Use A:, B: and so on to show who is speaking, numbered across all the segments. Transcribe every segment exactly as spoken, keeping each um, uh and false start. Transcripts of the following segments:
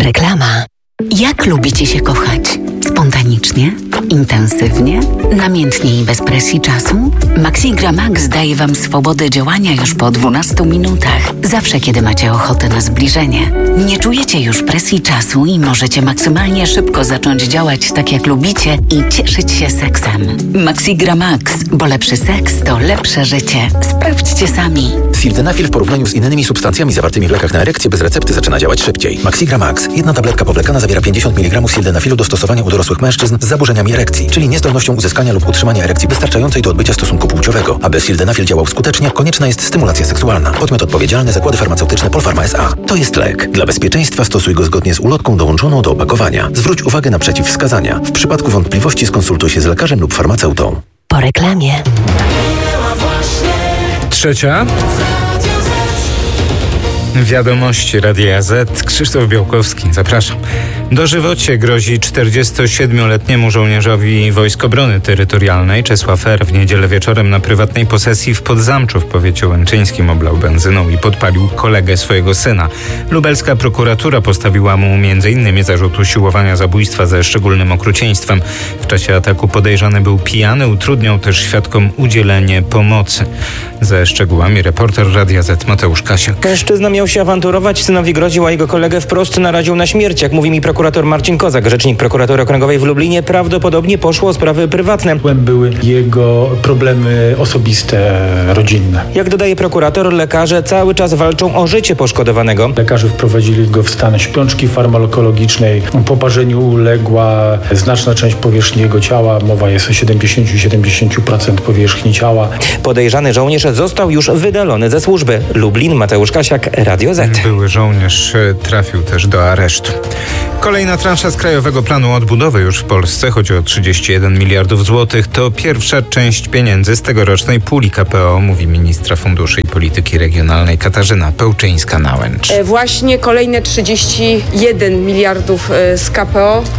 A: Reklama. Jak lubicie się kochać? Spontanicznie? Intensywnie? Namiętnie i bez presji czasu? Maxigra Max daje Wam swobodę działania już po dwunastu minutach. Zawsze, kiedy macie ochotę na zbliżenie. Nie czujecie już presji czasu i możecie maksymalnie szybko zacząć działać tak, jak lubicie i cieszyć się seksem. Maxigra Max, bo lepszy seks to lepsze życie. Sprawdźcie sami.
B: Sildenafil w porównaniu z innymi substancjami zawartymi w lekach na erekcję bez recepty zaczyna działać szybciej. Maxigra Max. Jedna tabletka powlekana zawiera pięćdziesiąt miligramów sildenafilu do stosowania u dorosłych mężczyzn z zaburzeniami erekcji, czyli niezdolnością uzyskania lub utrzymania erekcji wystarczającej do odbycia stosunku płciowego. Aby sildenafil działał skutecznie, konieczna jest stymulacja seksualna. Podmiot odpowiedzialny: Zakłady Farmaceutyczne Polpharma S A. To jest lek. Dla bezpieczeństwa stosuj go zgodnie z ulotką dołączoną do opakowania. Zwróć uwagę na przeciwwskazania. W przypadku wątpliwości skonsultuj się z lekarzem lub farmaceutą.
A: Po reklamie.
C: Trzecia. Wiadomości Radia Z. Krzysztof Białkowski, zapraszam. Dożywocie grozi czterdziestosiedmioletniemu żołnierzowi Wojsk Obrony Terytorialnej. Czesław R. w niedzielę wieczorem na prywatnej posesji w Podzamczu w powiecie łęczyńskim oblał benzyną i podpalił kolegę swojego syna. Lubelska prokuratura postawiła mu między innymi zarzut usiłowania zabójstwa ze szczególnym okrucieństwem. W czasie ataku podejrzany był pijany, utrudniał też świadkom udzielenie pomocy. Ze szczegółami reporter Radia Z Mateusz Kasiak.
D: Mężczyzna miał się awanturować, synowi groził, a jego kolegę wprost naraził na śmierć. Jak mówi mi prokurator Marcin Kozak, rzecznik prokuratury okręgowej w Lublinie, prawdopodobnie poszło o sprawy prywatne.
E: Były jego problemy osobiste, rodzinne.
D: Jak dodaje prokurator, lekarze cały czas walczą o życie poszkodowanego.
E: Lekarze wprowadzili go w stan śpiączki farmakologicznej. Poparzeniu uległa znaczna część powierzchni jego ciała. Mowa jest o siedemdziesiąt do siedemdziesięciu procent powierzchni ciała.
D: Podejrzany żołnierz został już wydalony ze służby. Lublin, Mateusz Kasiak, Radio Z.
C: Były żołnierz trafił też do aresztu. Kolejna transza z Krajowego Planu Odbudowy już w Polsce. Chodzi o trzydzieści jeden miliardów złotych. To pierwsza część pieniędzy z tegorocznej puli K P O, mówi ministra funduszy i polityki regionalnej Katarzyna Pełczyńska-Nałęcz.
F: Właśnie kolejne trzydzieści jeden miliardów z K P O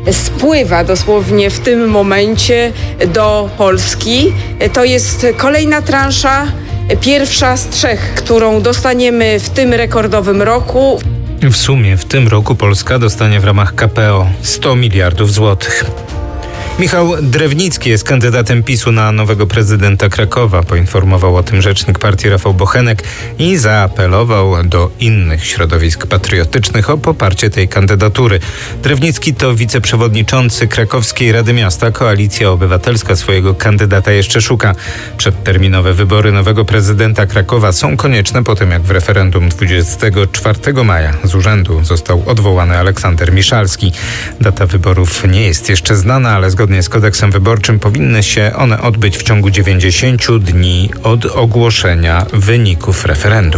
F: spływa dosłownie w tym momencie do Polski. To jest kolejna transza, pierwsza z trzech, którą dostaniemy w tym rekordowym roku.
C: W sumie w tym roku Polska dostanie w ramach K P O sto miliardów złotych. Michał Drewnicki jest kandydatem PiSu na nowego prezydenta Krakowa. Poinformował o tym rzecznik partii Rafał Bochenek i zaapelował do innych środowisk patriotycznych o poparcie tej kandydatury. Drewnicki to wiceprzewodniczący Krakowskiej Rady Miasta. Koalicja Obywatelska swojego kandydata jeszcze szuka. Przedterminowe wybory nowego prezydenta Krakowa są konieczne po tym, jak w referendum dwudziestego czwartego maja z urzędu został odwołany Aleksander Miszalski. Data wyborów nie jest jeszcze znana, ale zgodnie Zgodnie z kodeksem wyborczym powinny się one odbyć w ciągu dziewięćdziesięciu dni od ogłoszenia wyników referendum.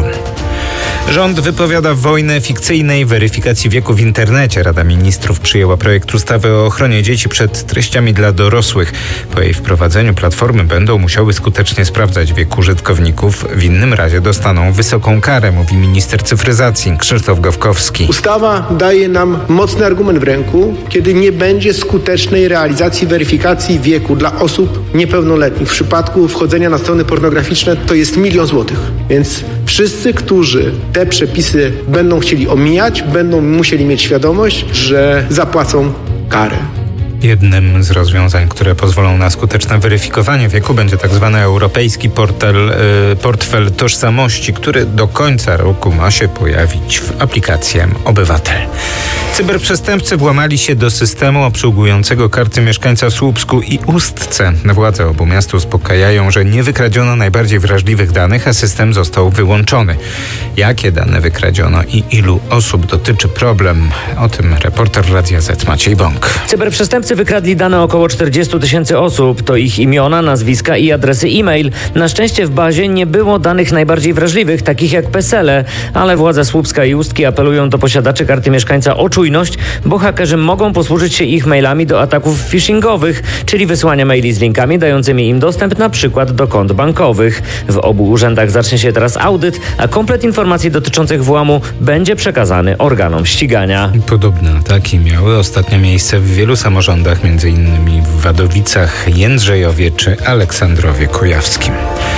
C: Rząd wypowiada wojnę fikcyjnej weryfikacji wieku w internecie. Rada Ministrów przyjęła projekt ustawy o ochronie dzieci przed treściami dla dorosłych. Po jej wprowadzeniu platformy będą musiały skutecznie sprawdzać wiek użytkowników. W innym razie dostaną wysoką karę, mówi minister cyfryzacji Krzysztof Gawkowski.
G: Ustawa daje nam mocny argument w ręku, kiedy nie będzie skutecznej realizacji weryfikacji wieku dla osób niepełnoletnich. W przypadku wchodzenia na strony pornograficzne to jest milion złotych. Więc wszyscy, którzy te przepisy będą chcieli omijać, będą musieli mieć świadomość, że zapłacą karę.
C: Jednym z rozwiązań, które pozwolą na skuteczne weryfikowanie wieku, będzie tak zwany europejski portal, y, portfel tożsamości, który do końca roku ma się pojawić w aplikacji Obywatel. Cyberprzestępcy włamali się do systemu obsługującego karty mieszkańca w Słupsku i Ustce. Władze obu miast uspokajają, że nie wykradziono najbardziej wrażliwych danych, a system został wyłączony. Jakie dane wykradziono i ilu osób dotyczy problem? O tym reporter Radia Z Maciej Bąk.
D: Cyberprzestępcy wykradli dane około czterdziestu tysięcy osób. To ich imiona, nazwiska i adresy e-mail. Na szczęście w bazie nie było danych najbardziej wrażliwych, takich jak PESEL-e, ale władze Słupska i Ustki apelują do posiadaczy karty mieszkańca o czujność, bo hakerzy mogą posłużyć się ich mailami do ataków phishingowych, czyli wysłania maili z linkami dającymi im dostęp na przykład do kont bankowych. W obu urzędach zacznie się teraz audyt, a komplet informacji dotyczących włamu będzie przekazany organom ścigania.
C: Podobne ataki miały ostatnio miejsce w wielu samorządach, między innymi w Wadowicach, Jędrzejowie czy Aleksandrowie Kujawskim.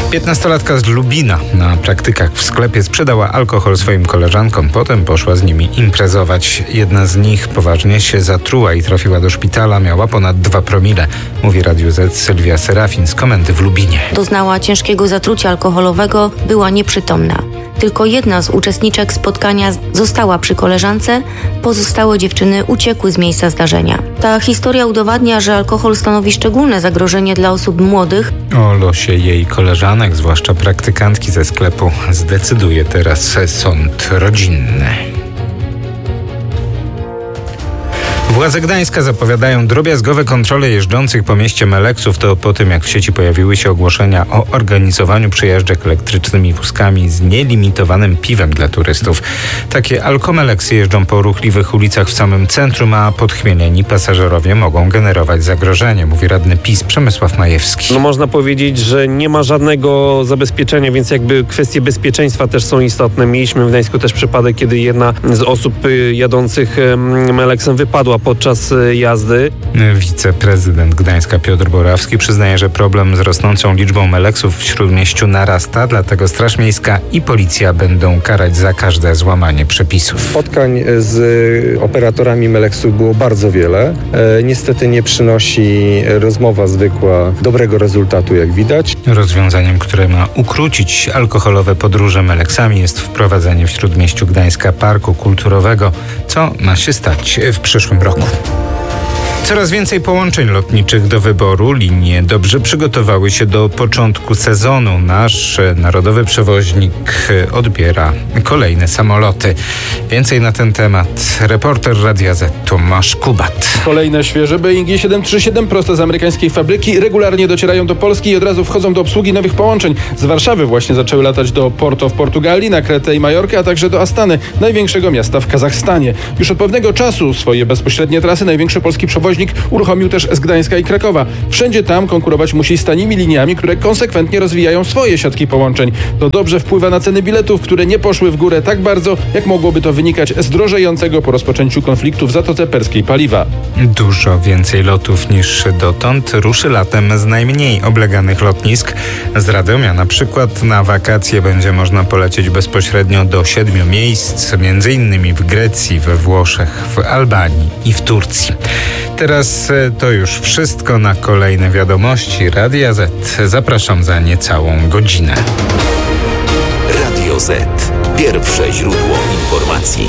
C: Piętnastolatka z Lubina na praktykach w sklepie sprzedała alkohol swoim koleżankom, potem poszła z nimi imprezować. Jedna z nich poważnie się zatruła i trafiła do szpitala, miała ponad dwa promile, mówi Radiu Z Sylwia Serafin z komendy w Lubinie.
H: Doznała ciężkiego zatrucia alkoholowego, była nieprzytomna. Tylko jedna z uczestniczek spotkania została przy koleżance, pozostałe dziewczyny uciekły z miejsca zdarzenia. Ta historia udowadnia, że alkohol stanowi szczególne zagrożenie dla osób młodych.
C: O losie jej koleżanek, zwłaszcza praktykantki ze sklepu, zdecyduje teraz sąd rodzinny. Władze Gdańska zapowiadają drobiazgowe kontrole jeżdżących po mieście Meleksów. To po tym, jak w sieci pojawiły się ogłoszenia o organizowaniu przejażdżek elektrycznymi wózkami z nielimitowanym piwem dla turystów. Takie alkomeleksy jeżdżą po ruchliwych ulicach w samym centrum, a podchmieleni pasażerowie mogą generować zagrożenie, mówi radny PiS Przemysław Majewski.
I: No można powiedzieć, że nie ma żadnego zabezpieczenia, więc jakby kwestie bezpieczeństwa też są istotne. Mieliśmy w Gdańsku też przypadek, kiedy jedna z osób jadących Meleksem wypadła podczas jazdy.
C: Wiceprezydent Gdańska Piotr Borawski przyznaje, że problem z rosnącą liczbą meleksów w Śródmieściu narasta, dlatego Straż Miejska i Policja będą karać za każde złamanie przepisów.
J: Spotkań z operatorami meleksów było bardzo wiele. E, niestety nie przynosi rozmowa zwykła dobrego rezultatu, jak widać.
C: Rozwiązaniem, które ma ukrócić alkoholowe podróże meleksami, jest wprowadzenie w Śródmieściu Gdańska parku kulturowego, co ma się stać w przyszłym roku. Coraz więcej połączeń lotniczych do wyboru. Linie dobrze przygotowały się do początku sezonu. Nasz narodowy przewoźnik odbiera kolejne samoloty. Więcej na ten temat reporter Radia Z Tomasz Kubat.
K: Kolejne świeże Boeingi siedem trzy siedem prosto z amerykańskiej fabryki regularnie docierają do Polski i od razu wchodzą do obsługi nowych połączeń. Z Warszawy właśnie zaczęły latać do Porto w Portugalii, na Kretę i Majorkę, a także do Astany, największego miasta w Kazachstanie. Już od pewnego czasu swoje bezpośrednie trasy największy polski przewoźnik uruchomił też z Gdańska i Krakowa. Wszędzie tam konkurować musi z tanimi liniami, które konsekwentnie rozwijają swoje siatki połączeń. To dobrze wpływa na ceny biletów, które nie poszły w górę tak bardzo, jak mogłoby to wynikać z drożejącego po rozpoczęciu konfliktu w Zatoce Perskiej paliwa.
C: Dużo więcej lotów niż dotąd ruszy latem z najmniej obleganych lotnisk. Z Radomia na przykład na wakacje będzie można polecieć bezpośrednio do siedmiu miejsc, między innymi w Grecji, we Włoszech, w Albanii i w Turcji. Teraz to już wszystko. Na kolejne wiadomości Radia Z zapraszam za niecałą godzinę.
L: Radio Z. Pierwsze źródło informacji.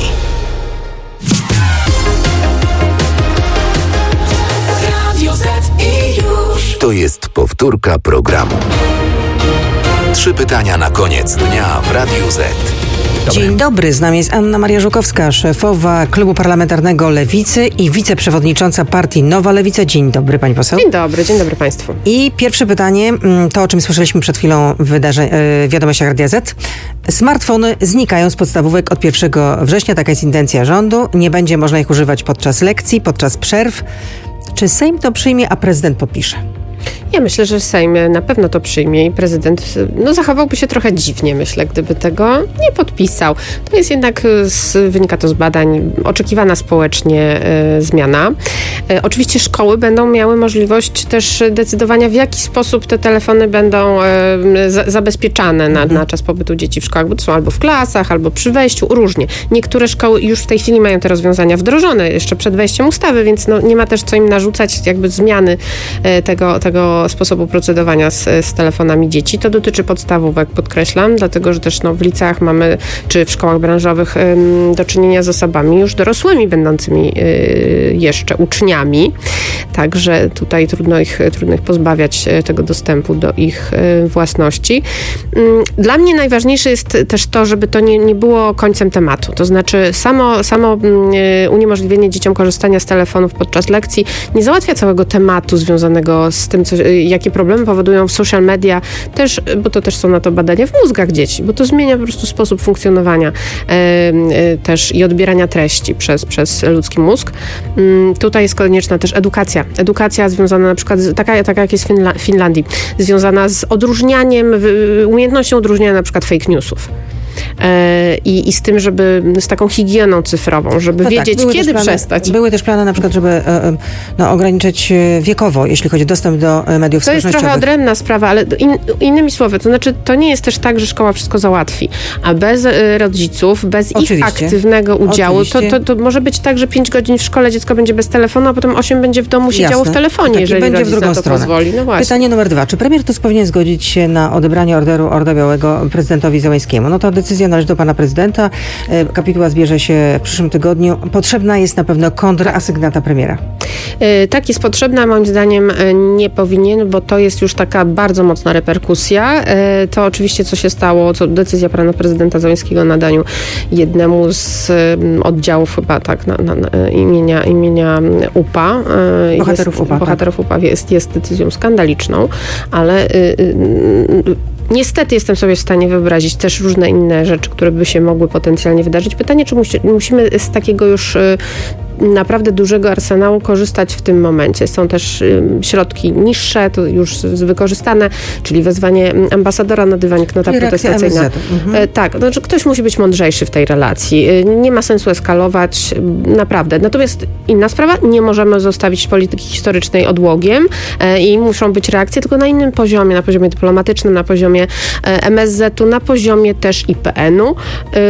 L: Radio Z i już. To jest powtórka programu. Trzy pytania na koniec dnia w Radiu Z.
M: Dobry. Dzień dobry, z nami jest Anna Maria Żukowska, szefowa Klubu Parlamentarnego Lewicy i wiceprzewodnicząca partii Nowa Lewica. Dzień dobry, pani poseł.
N: Dzień dobry, dzień dobry państwu.
M: I pierwsze pytanie, to o czym słyszeliśmy przed chwilą w wydarzeń, w wiadomościach Radia Z. Smartfony znikają z podstawówek od pierwszego września, taka jest intencja rządu. Nie będzie można ich używać podczas lekcji, podczas przerw. Czy Sejm to przyjmie, a prezydent podpisze?
N: Ja myślę, że Sejm na pewno to przyjmie i prezydent no, zachowałby się trochę dziwnie, myślę, gdyby tego nie podpisał. To jest jednak, z, wynika to z badań, oczekiwana społecznie e, zmiana. E, oczywiście szkoły będą miały możliwość też decydowania, w jaki sposób te telefony będą e, za, zabezpieczane na, na czas pobytu dzieci w szkołach, bo to są albo w klasach, albo przy wejściu, różnie. Niektóre szkoły już w tej chwili mają te rozwiązania wdrożone jeszcze przed wejściem ustawy, więc no, nie ma też co im narzucać jakby zmiany e, tego, tego sposobu procedowania z, z telefonami dzieci. To dotyczy podstawówek, podkreślam, dlatego, że też no, w liceach mamy, czy w szkołach branżowych ym, do czynienia z osobami już dorosłymi, będącymi y, jeszcze uczniami. Także tutaj trudno ich, trudno ich pozbawiać tego dostępu do ich y, własności. Ym, dla mnie najważniejsze jest też to, żeby to nie, nie było końcem tematu. To znaczy samo, samo y, uniemożliwienie dzieciom korzystania z telefonów podczas lekcji nie załatwia całego tematu związanego z tym, co, jakie problemy powodują w social media, też, bo to też są na to badania w mózgach dzieci, bo to zmienia po prostu sposób funkcjonowania e, e, też i odbierania treści przez, przez ludzki mózg. Mm, tutaj jest konieczna też edukacja. Edukacja związana na przykład, z, taka, taka jak jest w Finla- Finlandii, związana z odróżnianiem, w, umiejętnością odróżniania na przykład fake newsów. e, i, i z tym, żeby z taką higieną cyfrową, żeby
M: no
N: wiedzieć,
M: tak,
N: kiedy
M: plany,
N: przestać.
M: Były też plany na przykład, żeby no, ograniczyć wiekowo, jeśli chodzi o dostęp do mediów
N: To jest
M: społecznościowych.
N: trochę odrębna sprawa, ale in, innymi słowy, to znaczy to nie jest też tak, że szkoła wszystko załatwi, a bez y, rodziców, bez
M: Oczywiście.
N: ich aktywnego udziału, to, to, to może być tak, że pięć godzin w szkole dziecko będzie bez telefonu, a potem osiem będzie w domu siedziało
M: Jasne.
N: w telefonie,
M: tak,
N: jeżeli
M: będzie
N: rodzic
M: w drugą
N: na to
M: stronę.
N: pozwoli. No właśnie.
M: Pytanie numer dwa. Czy premier Tusk powinien zgodzić się na odebranie orderu Orła Białego prezydentowi Zełańskiemu? No to decyzja należy do pana prezydenta. Kapituła zbierze się w przyszłym tygodniu. Potrzebna jest na pewno kontrasygnata premiera.
N: Yy, tak, jest potrzebna, moim zdaniem yy, nie powinien, bo to jest już taka bardzo mocna reperkusja. Yy, to oczywiście, co się stało, co decyzja pana prezydenta Zełańskiego o nadaniu jednemu z yy, oddziałów chyba tak, na, na, na, imienia, imienia U P A. Yy,
M: Bohaterów
N: jest,
M: U P A.
N: Bohaterów tak. U P A jest, jest decyzją skandaliczną, ale yy, yy, niestety jestem sobie w stanie wyobrazić też różne inne rzeczy, które by się mogły potencjalnie wydarzyć. Pytanie, czy musi, musimy z takiego już yy, naprawdę dużego arsenału korzystać w tym momencie. Są też y, środki niższe, to już z, wykorzystane, czyli wezwanie ambasadora na dywanik, nota protestacyjna. Mhm. E, tak, znaczy ktoś musi być mądrzejszy w tej relacji. E, nie ma sensu eskalować, e, naprawdę. Natomiast inna sprawa, nie możemy zostawić polityki historycznej odłogiem e, i muszą być reakcje, tylko na innym poziomie, na poziomie dyplomatycznym, na poziomie e, M S Z u, na poziomie też I P N u. E,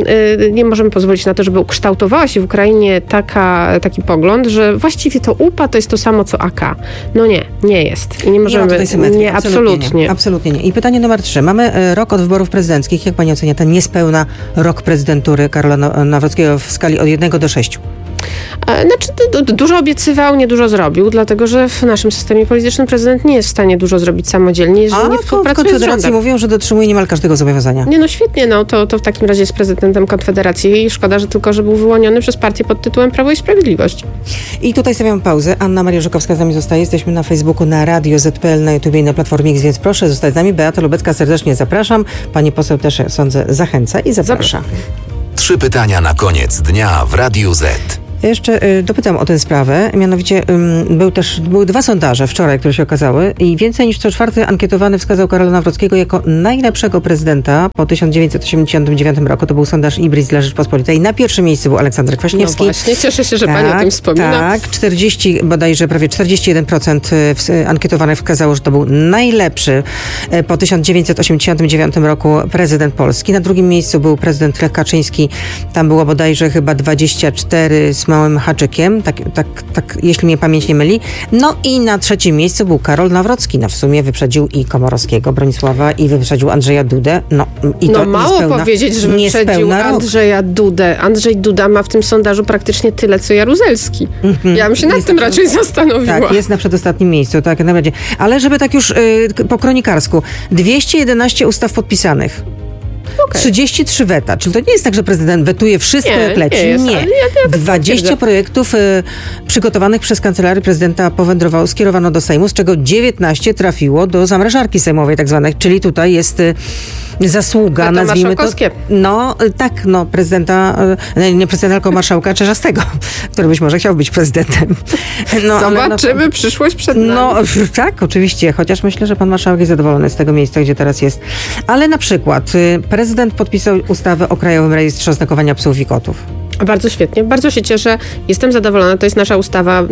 N: e, nie możemy pozwolić na to, żeby ukształtowała się w Ukrainie taka taki pogląd, że właściwie to U P A to jest to samo co A K. No nie, nie jest. I nie możemy...
M: Nie ma tutaj symetrii.
N: Nie, absolutnie.
M: Absolutnie nie. Absolutnie nie. I pytanie numer trzy. Mamy rok od wyborów prezydenckich. Jak pani ocenia ten niespełna rok prezydentury Karola Nawrockiego w skali od jednego do sześciu?
N: Znaczy, dużo obiecywał, nie dużo zrobił, dlatego że w naszym systemie politycznym prezydent nie jest w stanie dużo zrobić samodzielnie, jeżeli
M: A,
N: nie współpracuje
M: w Konfederacji
N: z rządem.
M: mówią, że dotrzymuje niemal każdego zobowiązania.
N: Nie, no świetnie, no to, to w takim razie jest prezydentem Konfederacji i szkoda, że tylko, że był wyłoniony przez partię pod tytułem Prawo i Sprawiedliwość.
M: I tutaj stawiam pauzę. Anna Maria Żukowska z nami zostaje. Jesteśmy na Facebooku, na Radio Z P L, na YouTubie i na Platformie X, więc proszę zostać z nami. Beata Lubecka, serdecznie zapraszam. Pani poseł też, sądzę, zachęca i zaprasza.
L: Trzy pytania na koniec dnia w Radiu Z.
M: Ja jeszcze y, dopytam o tę sprawę. Mianowicie y, był też, były dwa sondaże wczoraj, które się okazały i więcej niż co czwarty ankietowany wskazał Karola Nawrockiego jako najlepszego prezydenta po tysiąc dziewięćset osiemdziesiątym dziewiątym roku. To był sondaż Ibris dla Rzeczpospolitej. Na pierwszym miejscu był Aleksander Kwaśniewski.
N: No właśnie, cieszę się, że tak, pani o tym wspomina.
M: Tak, czterdzieści, bodajże prawie czterdzieści jeden procent ankietowanych wskazało, że to był najlepszy po tysiąc dziewięćset osiemdziesiątym dziewiątym roku prezydent Polski. Na drugim miejscu był prezydent Lech Kaczyński. Tam było bodajże chyba dwadzieścia cztery z małym haczykiem, tak, tak, tak, jeśli mnie pamięć nie myli. No i na trzecim miejscu był Karol Nawrocki. No w sumie wyprzedził i Komorowskiego, Bronisława i wyprzedził Andrzeja Dudę. No, i
N: no
M: to
N: mało
M: niespełna,
N: powiedzieć, że wyprzedził Andrzeja Dudę. Andrzej Duda ma w tym sondażu praktycznie tyle, co Jaruzelski. Mm-hmm. Ja bym się nad jest tym na, raczej zastanowiła.
M: Tak, jest na przedostatnim miejscu, tak najbardziej. Ale żeby tak już y, po kronikarsku, dwieście jedenaście ustaw podpisanych. Okay. trzydzieści trzy weta. Czyli to nie jest tak, że prezydent wetuje wszystko,
N: nie,
M: jak leci.
N: Nie. Jest,
M: nie.
N: Ja, ja
M: dwadzieścia projektów y, przygotowanych przez kancelarię prezydenta powędrowało, skierowano do Sejmu, z czego dziewiętnaście trafiło do zamrażarki sejmowej tak zwanej. Czyli tutaj jest y, zasługa,
N: Weta
M: nazwijmy to.
N: marszałkowskie.
M: No y, tak, no prezydenta, y, nie prezydenta, tylko marszałka Czerzastego, który być może chciał być prezydentem.
N: No, Zobaczymy, no, przyszłość przed nami.
M: No tak, oczywiście, chociaż myślę, że pan marszałek jest zadowolony z tego miejsca, gdzie teraz jest. Ale na przykład y, prezydent podpisał ustawę o Krajowym Rejestrze Oznakowania Psów i Kotów.
N: Bardzo świetnie, bardzo się cieszę, jestem zadowolona. To jest nasza ustawa,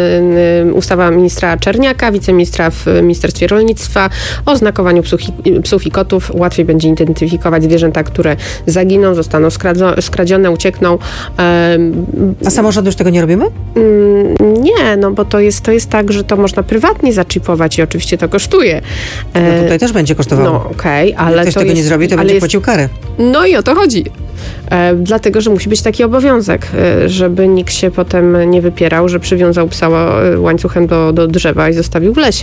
N: yy, ustawa ministra Czerniaka, wiceministra w Ministerstwie Rolnictwa o znakowaniu psów i, psów i kotów. Łatwiej będzie identyfikować zwierzęta, które zaginą, zostaną skradzo- skradzione, uciekną.
M: Yy, A samorządy już tego nie robimy?
N: Yy, nie, no bo to jest, to jest tak, że to można prywatnie zaczipować i oczywiście to kosztuje.
M: Yy, no tutaj też będzie kosztowało.
N: No okej, okay, ale
M: jak ktoś
N: to
M: tego
N: jest,
M: nie zrobi, to będzie jest, płacił karę.
N: No i o to chodzi. E, dlatego, że musi być taki obowiązek, e, żeby nikt się potem nie wypierał, że przywiązał psa łańcuchem do, do drzewa i zostawił w lesie.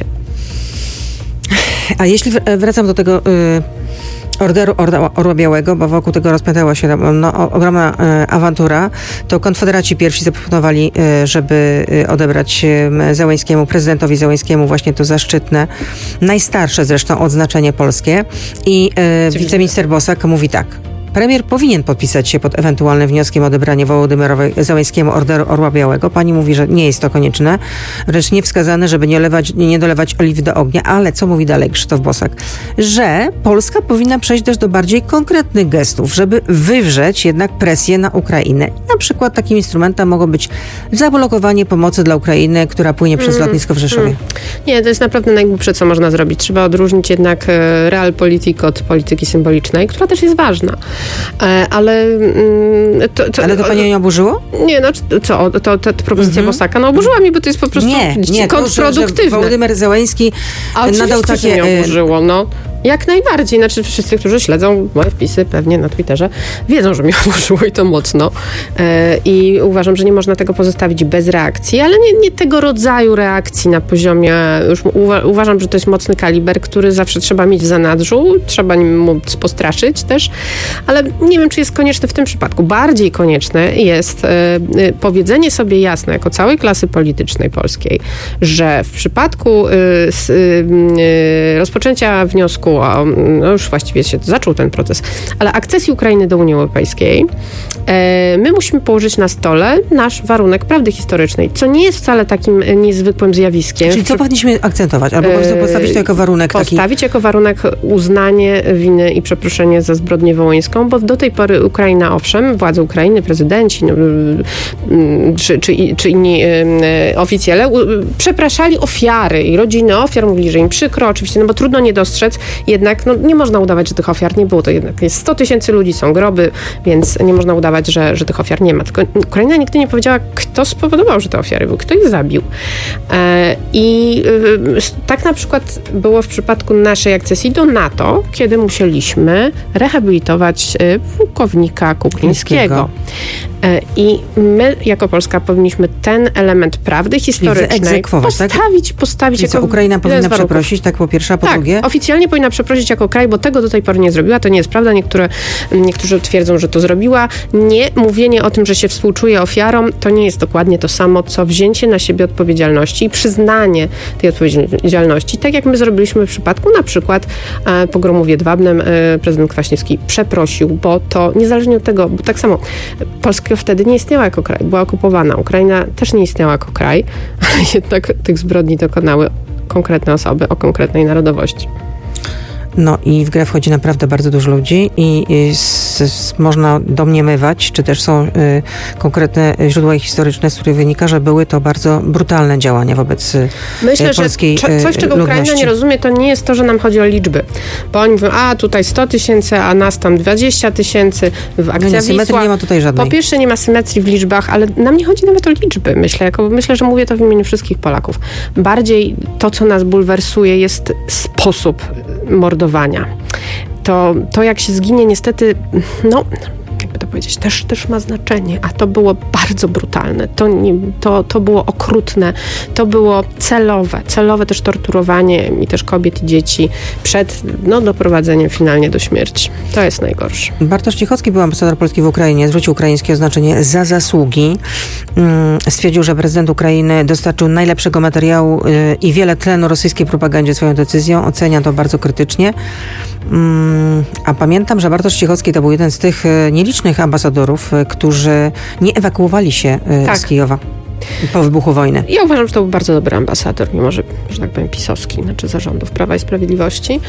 M: A jeśli wracam do tego y, orderu Orła, Orła Białego, bo wokół tego rozpętała się no, ogromna y, awantura, to konfederaci pierwsi zaproponowali, y, żeby y, odebrać y, Zełańskiemu, prezydentowi Zełańskiemu właśnie to zaszczytne, najstarsze zresztą odznaczenie polskie i y, wiceminister Bosak mówi tak. premier powinien podpisać się pod ewentualnym wnioskiem o odebranie Wołodymyrowi Zełenskiemu Orderu Orła Białego. Pani mówi, że nie jest to konieczne, wręcz niewskazane, żeby nie, lewać, nie dolewać oliwy do ognia. Ale co mówi dalej Krzysztof Bosak? Że Polska powinna przejść też do bardziej konkretnych gestów, żeby wywrzeć jednak presję na Ukrainę. Na przykład takim instrumentem mogło być zablokowanie pomocy dla Ukrainy, która płynie przez mm, lotnisko w Rzeszowie. Mm.
N: Nie, to jest naprawdę najgłupsze, co można zrobić. Trzeba odróżnić jednak realpolitik od polityki symbolicznej, która też jest ważna. Ale to, to,
M: Ale to pani nie oburzyło?
N: Nie, no co, to, to, to propozycja mm-hmm. Bosaka, no oburzyła mnie, bo to jest po prostu
M: nie, nie,
N: kontrproduktywne.
M: To, że Wołodymyr Zełenski
N: A
M: nadał takie...
N: Że mnie oburzyło, no. Jak najbardziej. Znaczy wszyscy, którzy śledzą moje wpisy pewnie na Twitterze, wiedzą, że mnie oburzyło i to mocno. E, I uważam, że nie można tego pozostawić bez reakcji, ale nie, nie tego rodzaju reakcji na poziomie... Już uwa- uważam, że to jest mocny kaliber, który zawsze trzeba mieć w zanadrzu, trzeba nim móc postraszyć też, ale nie wiem, czy jest konieczne w tym przypadku. Bardziej konieczne jest e, e, powiedzenie sobie jasno, jako całej klasy politycznej polskiej, że w przypadku e, s, e, rozpoczęcia wniosku o, no już właściwie się zaczął ten proces, ale akcesji Ukrainy do Unii Europejskiej, e, my musimy położyć na stole nasz warunek prawdy historycznej, co nie jest wcale takim niezwykłym zjawiskiem.
M: Czyli co powinniśmy akcentować? Albo po prostu postawić to jako warunek taki?
N: Postawić jako warunek uznanie winy i przeproszenie za zbrodnię wołyńską, bo do tej pory Ukraina, owszem, władze Ukrainy, prezydenci no, czy, czy, czy inni y, oficjele przepraszali ofiary i rodziny ofiar, mówili, że im przykro, oczywiście, no bo trudno nie dostrzec, jednak no, nie można udawać, że tych ofiar nie było. To jednak jest sto tysięcy ludzi, są groby, więc nie można udawać, że, że tych ofiar nie ma. Tylko Ukraina nigdy nie powiedziała, kto spowodował, że te ofiary były, kto ich zabił. E, I e, tak na przykład było w przypadku naszej akcesji do NATO, kiedy musieliśmy rehabilitować e, pułkownika Kuklińskiego. E, I my, jako Polska, powinniśmy ten element prawdy historycznej postawić,
M: tak?
N: postawić
M: jako... Co, Ukraina powinna przeprosić, tak po pierwsze, a po
N: tak,
M: drugie?
N: Oficjalnie powinna przeprosić jako kraj, bo tego do tej pory nie zrobiła. To nie jest prawda. Niektóre, niektórzy twierdzą, że to zrobiła. Nie, mówienie o tym, że się współczuje ofiarom, to nie jest dokładnie to samo, co wzięcie na siebie odpowiedzialności i przyznanie tej odpowiedzialności. Tak jak my zrobiliśmy w przypadku na przykład e, pogromu w Jedwabnem. E, prezydent Kwaśniewski przeprosił, bo to niezależnie od tego, bo tak samo Polska wtedy nie istniała jako kraj, była okupowana. Ukraina też nie istniała jako kraj, ale jednak tych zbrodni dokonały konkretne osoby o konkretnej narodowości.
M: No i w grę wchodzi naprawdę bardzo dużo ludzi i, i s, s, można domniemywać, czy też są y, konkretne źródła historyczne, z których wynika, że były to bardzo brutalne działania wobec y,
N: Myślę,
M: polskiej
N: że coś, czego
M: ludności.
N: Ukraina nie rozumie, to nie jest to, że nam chodzi o liczby. Bo oni mówią, a tutaj sto tysięcy, a nas tam dwadzieścia tysięcy, w akcja
M: no nie, symetrii nie ma tutaj żadnej.
N: Po pierwsze nie ma symetrii w liczbach, ale nam nie chodzi nawet o liczby, myślę. Jako, myślę, że mówię to w imieniu wszystkich Polaków. Bardziej to, co nas bulwersuje, jest sposób mordowania. To, to jak się zginie, niestety, no, jakby to powiedzieć, też, też ma znaczenie, a to było bardzo brutalne, to, nie, to, to było okrutne, to było celowe, celowe też torturowanie i też kobiet i dzieci przed no, doprowadzeniem finalnie do śmierci. To jest najgorsze.
M: Bartosz Cichocki był ambasador Polski w Ukrainie, zwrócił ukraińskie oznaczenie za zasługi. Stwierdził, że prezydent Ukrainy dostarczył najlepszego materiału i wiele tlenu rosyjskiej propagandzie swoją decyzją. Ocenia to bardzo krytycznie. A pamiętam, że Bartosz Cichocki to był jeden z tych nielicznych ambasadorów, którzy nie ewakuowali się tak. z Kijowa po wybuchu wojny.
N: Ja uważam, że to był bardzo dobry ambasador, mimo że, że tak powiem, pisowski, znaczy zarządów Prawa i Sprawiedliwości.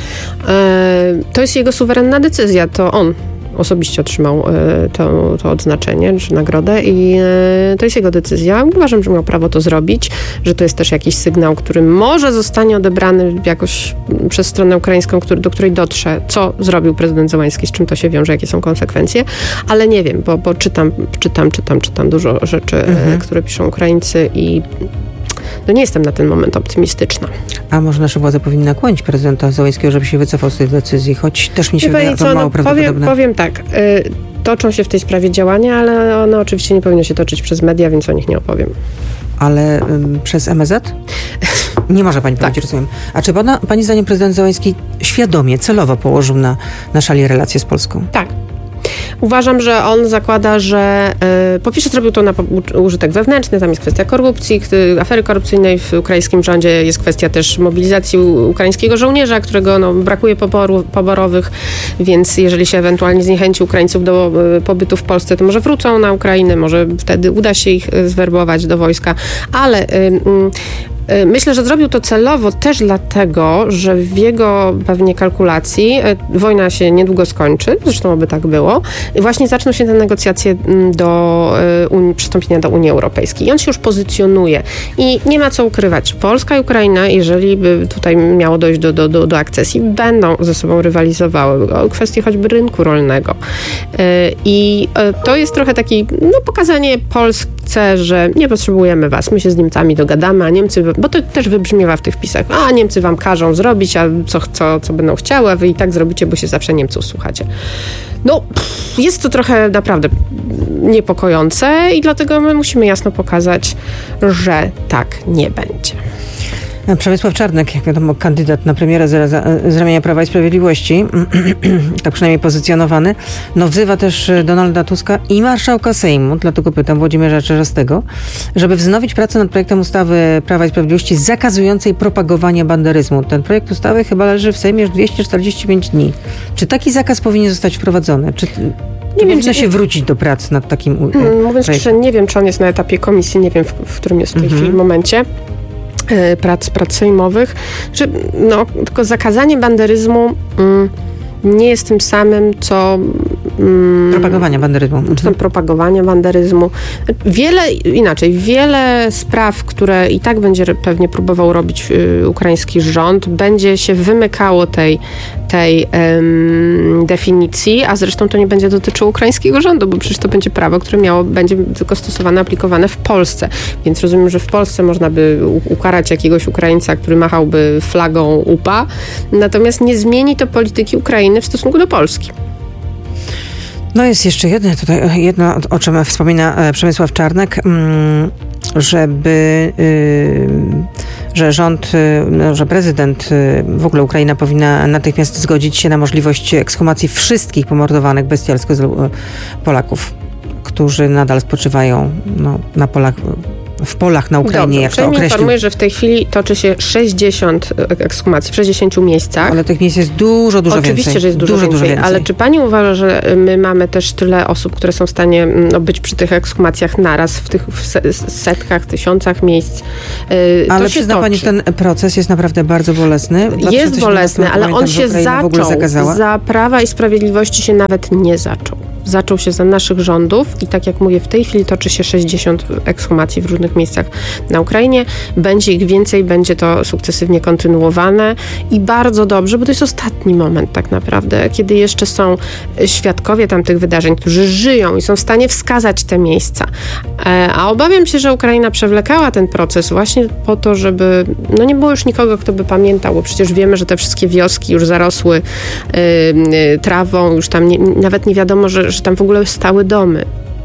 N: To jest jego suwerenna decyzja, to on osobiście otrzymał to, to odznaczenie, czy nagrodę i to jest jego decyzja. Uważam, że miał prawo to zrobić, że to jest też jakiś sygnał, który może zostanie odebrany jakoś przez stronę ukraińską, który, do której dotrze, co zrobił prezydent Zełenski, z czym to się wiąże, jakie są konsekwencje, ale nie wiem, bo, bo czytam, czytam, czytam, czytam dużo rzeczy, mhm. które piszą Ukraińcy i no nie jestem na ten moment optymistyczna.
M: A może nasze władze powinny nakłonić prezydenta Zełenskiego, żeby się wycofał z tej decyzji, choć też mi się wydaje to mało no, prawdopodobne.
N: Powiem, powiem tak, y, toczą się w tej sprawie działania, ale one oczywiście nie powinny się toczyć przez media, więc o nich nie opowiem.
M: Ale y, przez M S Z? Nie może pani powiedzieć, tak. Rozumiem. A czy pana, pani zdaniem prezydent Zełenski świadomie, celowo położył na, na szali relacje z Polską?
N: Tak. Uważam, że on zakłada, że y, po pierwsze zrobił to na użytek wewnętrzny, tam jest kwestia korupcji, afery korupcyjnej w ukraińskim rządzie, jest kwestia też mobilizacji ukraińskiego żołnierza, którego no, brakuje poboru, poborowych, więc jeżeli się ewentualnie zniechęci Ukraińców do y, pobytu w Polsce, to może wrócą na Ukrainę, może wtedy uda się ich y, zwerbować do wojska, ale y, y, myślę, że zrobił to celowo też dlatego, że w jego pewnie kalkulacji wojna się niedługo skończy, zresztą oby tak było, i właśnie zaczną się te negocjacje do Unii, przystąpienia do Unii Europejskiej. I on się już pozycjonuje. I nie ma co ukrywać. Polska i Ukraina, jeżeli by tutaj miało dojść do, do, do, do akcesji, będą ze sobą rywalizowały o kwestii choćby rynku rolnego. I to jest trochę taki, no, pokazanie Polsce, że nie potrzebujemy was, my się z Niemcami dogadamy, a Niemcy, bo to też wybrzmiewa w tych wpisach, a Niemcy wam każą zrobić, a co, co, co będą chciały, a wy i tak zrobicie, bo się zawsze Niemców słuchacie. No, jest to trochę naprawdę niepokojące i dlatego my musimy jasno pokazać, że tak nie będzie.
M: Przemysław Czarnek, jak wiadomo, kandydat na premiera z, z ramienia Prawa i Sprawiedliwości, tak przynajmniej pozycjonowany, no wzywa też Donalda Tuska i marszałka Sejmu, dlatego pytam Włodzimierza Czarzastego, żeby wznowić pracę nad projektem ustawy Prawa i Sprawiedliwości zakazującej propagowania banderyzmu. Ten projekt ustawy chyba leży w Sejmie już dwieście czterdzieści pięć dni. Czy taki zakaz powinien zostać wprowadzony? Czy nie wiem, powinno się wrócić do pracy nad takim
N: hmm, Mówiąc szczerze, nie wiem, czy on jest na etapie komisji, nie wiem, w, w którym jest w tej mhm. chwili momencie. Prac, prac sejmowych, że no, tylko zakazanie banderyzmu mm, nie jest tym samym, co
M: mm, propagowanie banderyzmu.
N: Czy tam propagowanie banderyzmu. Wiele, inaczej, wiele spraw, które i tak będzie pewnie próbował robić y, ukraiński rząd, będzie się wymykało tej, tej em, definicji, a zresztą to nie będzie dotyczyło ukraińskiego rządu, bo przecież to będzie prawo, które miało, będzie tylko stosowane, aplikowane w Polsce. Więc rozumiem, że w Polsce można by ukarać jakiegoś Ukraińca, który machałby flagą U P A, natomiast nie zmieni to polityki Ukrainy w stosunku do Polski.
M: No jest jeszcze jedno, tutaj, jedno o czym wspomina Przemysław Czarnek, żeby, że rząd, że prezydent, w ogóle Ukraina powinna natychmiast zgodzić się na możliwość ekshumacji wszystkich pomordowanych bestialsko Polaków, którzy nadal spoczywają no, na polach, w polach na Ukrainie,
N: Dobrze,
M: jak to określił.
N: Informuję, że w tej chwili toczy się sześćdziesiąt ekshumacji w sześćdziesięciu miejscach.
M: Ale tych miejsc jest dużo, dużo
N: Oczywiście,
M: więcej.
N: Oczywiście, że jest dużo,
M: dużo,
N: więcej,
M: dużo więcej. Ale
N: czy pani uważa, że my mamy też tyle osób, które są w stanie no, być przy tych ekshumacjach naraz, w tych w setkach, tysiącach miejsc?
M: Yy, ale przyzna toczy. pani, że ten proces jest naprawdę bardzo bolesny.
N: Jest bolesny, ale on się zaczął. Za Prawa i Sprawiedliwości się nawet nie zaczął. Zaczął się za naszych rządów i tak jak mówię, w tej chwili toczy się sześćdziesiąt ekshumacji w różnych miejscach na Ukrainie. Będzie ich więcej, będzie to sukcesywnie kontynuowane i bardzo dobrze, bo to jest ostatni moment tak naprawdę, kiedy jeszcze są świadkowie tamtych wydarzeń, którzy żyją i są w stanie wskazać te miejsca. A obawiam się, że Ukraina przewlekała ten proces właśnie po to, żeby no nie było już nikogo, kto by pamiętał, bo przecież wiemy, że te wszystkie wioski już zarosły yy, yy, trawą, już tam nie, nawet nie wiadomo, że że tam w ogóle stały domy.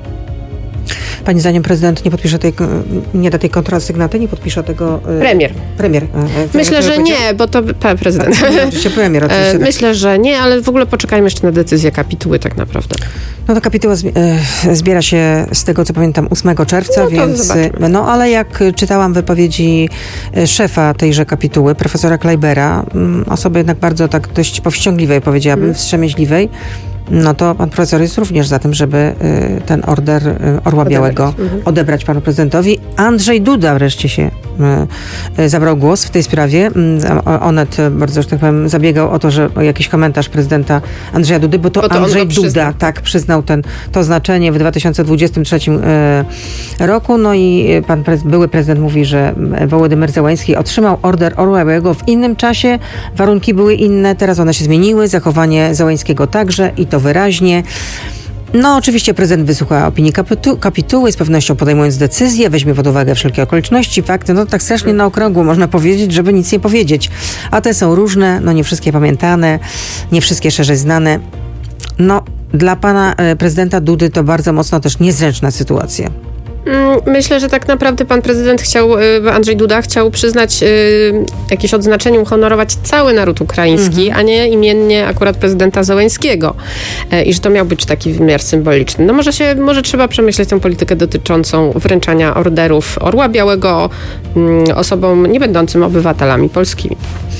M: Pani zdaniem prezydent nie podpisze tej, nie da tej kontrasygnaty, nie podpisze tego...
N: Premier.
M: Premier.
N: Myślę, że nie, bo to pan prezydent.
M: Oczywiście premier, oczywiście.
N: Myślę, że nie, ale w ogóle poczekajmy jeszcze na decyzję kapituły tak naprawdę.
M: No to kapituła zbiera się z tego, co pamiętam, ósmego czerwca,
N: no,
M: więc...
N: Zobaczymy.
M: No ale jak czytałam wypowiedzi szefa tejże kapituły, profesora Kleibera, osoby jednak bardzo tak dość powściągliwej, powiedziałabym, hmm. wstrzemięźliwej, no to pan profesor jest również za tym, żeby y, ten order y, Orła Białego odebrać. Mhm. odebrać panu prezydentowi. Andrzej Duda wreszcie się y, y, zabrał głos w tej sprawie. Y, Onet bardzo, że tak powiem, zabiegał o to, że o jakiś komentarz prezydenta Andrzeja Dudy, bo to, bo to Andrzej Duda tak przyznał ten, to znaczenie w dwa tysiące dwudziestym trzecim y, roku. No i pan prez, były prezydent mówi, że Wołodymyr Zełański otrzymał order Orła Białego w innym czasie. Warunki były inne, teraz one się zmieniły. Zachowanie Zełańskiego także i to wyraźnie. No oczywiście prezydent wysłucha opinii kapitu- kapituły, z pewnością podejmując decyzję, weźmie pod uwagę wszelkie okoliczności, fakty, no tak strasznie na okrągło można powiedzieć, żeby nic nie powiedzieć. A te są różne, no nie wszystkie pamiętane, nie wszystkie szerzej znane. No dla pana e, prezydenta Dudy to bardzo mocno też niezręczna sytuacja.
N: Myślę, że tak naprawdę pan prezydent chciał, Andrzej Duda chciał przyznać jakieś odznaczenie, uhonorować cały naród ukraiński, mhm. a nie imiennie akurat prezydenta Zełenskiego. I że to miał być taki wymiar symboliczny. No może się, może trzeba przemyśleć tę politykę dotyczącą wręczania orderów Orła Białego osobom nie będącym obywatelami polskimi.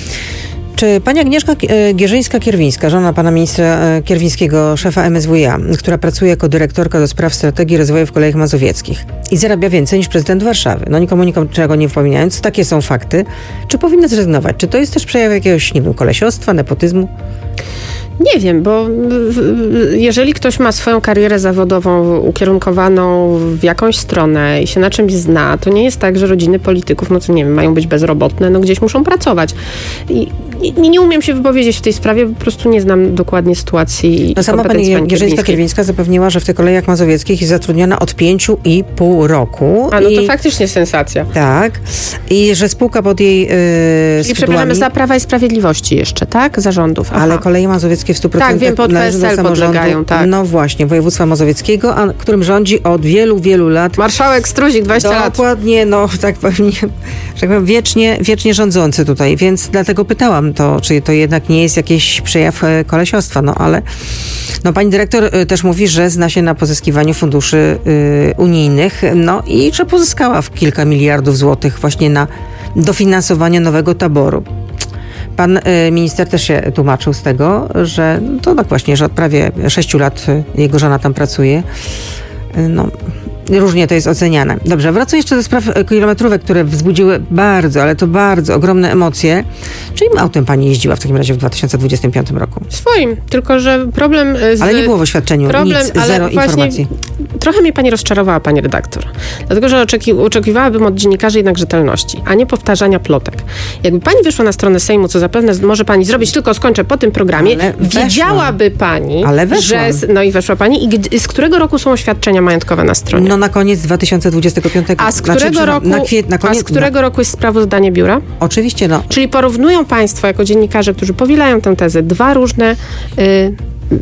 M: Czy pani Agnieszka Gierzyńska-Kierwińska, żona pana ministra Kierwińskiego, szefa M S W iA, która pracuje jako dyrektorka do spraw strategii rozwoju w Kolejach Mazowieckich i zarabia więcej niż prezydent Warszawy, no nikomu niczego nie wypominając, takie są fakty, czy powinna zrezygnować? Czy to jest też przejaw jakiegoś, nie wiem, kolesiostwa, nepotyzmu?
N: Nie wiem, bo jeżeli ktoś ma swoją karierę zawodową ukierunkowaną w jakąś stronę i się na czymś zna, to nie jest tak, że rodziny polityków, no co nie wiem, mają być bezrobotne, no gdzieś muszą pracować. I nie, nie umiem się wypowiedzieć w tej sprawie, po prostu nie znam dokładnie sytuacji.
M: No sama pani Gierzyńska-Kierwińska zapewniła, że w tych Kolejach Mazowieckich jest zatrudniona od pięciu i pół roku.
N: A no to
M: I,
N: faktycznie sensacja.
M: Tak. I że spółka pod jej yy,
N: Czyli przepraszamy, za Prawa i Sprawiedliwości jeszcze, tak? Zarządów. Aha.
M: Ale Koleje Mazowieckie w stu procentach
N: tak, wiem, pod P S L podlegają, tak.
M: No właśnie, województwa mazowieckiego, a którym rządzi od wielu, wielu lat.
N: Marszałek Struzik, dwadzieścia lat.
M: Dokładnie, no tak pewnie, że tak powiem, wiecznie, wiecznie rządzący tutaj, więc dlatego pytałam to, czy to jednak nie jest jakiś przejaw kolesiostwa, no ale no pani dyrektor też mówi, że zna się na pozyskiwaniu funduszy y, unijnych, no i że pozyskała w kilka miliardów złotych właśnie na dofinansowanie nowego taboru. Pan y, minister też się tłumaczył z tego, że to tak właśnie, że od prawie sześciu lat jego żona tam pracuje. Y, no, różnie to jest oceniane. Dobrze, wracam jeszcze do spraw kilometrówek, które wzbudziły bardzo, ale to bardzo ogromne emocje. Czyim autem pani jeździła w takim razie w dwa tysiące dwudziestym piątym roku?
N: Swoim, tylko że problem z...
M: Ale nie było w oświadczeniu, problem, nic, zero informacji.
N: Trochę mnie pani rozczarowała, pani redaktor. Dlatego, że oczeki, oczekiwałabym od dziennikarzy jednak rzetelności, a nie powtarzania plotek. Jakby pani wyszła na stronę Sejmu, co zapewne może pani zrobić, tylko skończę po tym programie, ale wiedziałaby pani,
M: ale
N: że... No i weszła pani. I z którego roku są oświadczenia majątkowe na stronie?
M: No na koniec dwa tysiące dwudziestego piątego.
N: A z którego, znaczy, roku, na kwiet, na koniec, a z którego na... roku jest sprawozdanie biura?
M: Oczywiście, no.
N: Czyli porównują państwo jako dziennikarze, którzy powielają tę tezę, dwa różne y,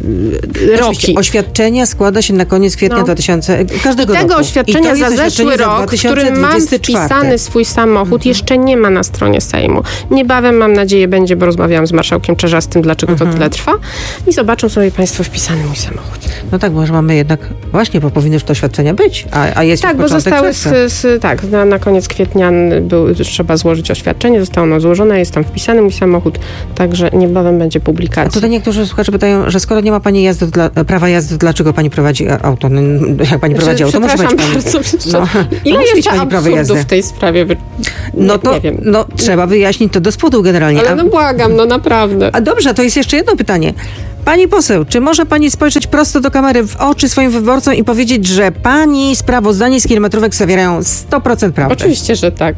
N: y, roki.
M: Oświadczenia składa się na koniec kwietnia no. dwa tysiące każdego
N: I tego
M: roku.
N: oświadczenia za zeszły rok, w którym mam wpisany swój samochód, mhm. jeszcze nie ma na stronie Sejmu. Niebawem, mam nadzieję, będzie, bo rozmawiałam z marszałkiem Czarzastym, dlaczego mhm. to tyle trwa i zobaczą sobie państwo wpisany mój samochód.
M: No tak, bo że mamy jednak, właśnie, bo powinny już te oświadczenia być, a, a jest
N: tak,
M: już
N: bo zostały, z, z, tak, na, na koniec kwietnia był, trzeba złożyć oświadczenie, zostało ono złożone, jest tam wpisany mój samochód, także niebawem będzie publikacja.
M: A tutaj niektórzy słuchacze pytają, że skoro nie ma pani jazdy dla, prawa jazdy, dlaczego pani prowadzi auto? No, jak pani prowadzi auto, musi być pani.
N: Bardzo, no,
M: ile
N: no, jeszcze absurdów w tej sprawie? Wy...
M: No to
N: nie wiem.
M: No, trzeba wyjaśnić to do spodu generalnie.
N: Ale no błagam, no naprawdę.
M: A dobrze, to jest jeszcze jedno pytanie. Pani poseł, czy może pani spojrzeć prosto do kamery w oczy swoim wyborcom i powiedzieć, że pani sprawozdanie z kilometrówek zawierają sto procent prawdy?
N: Oczywiście, że tak.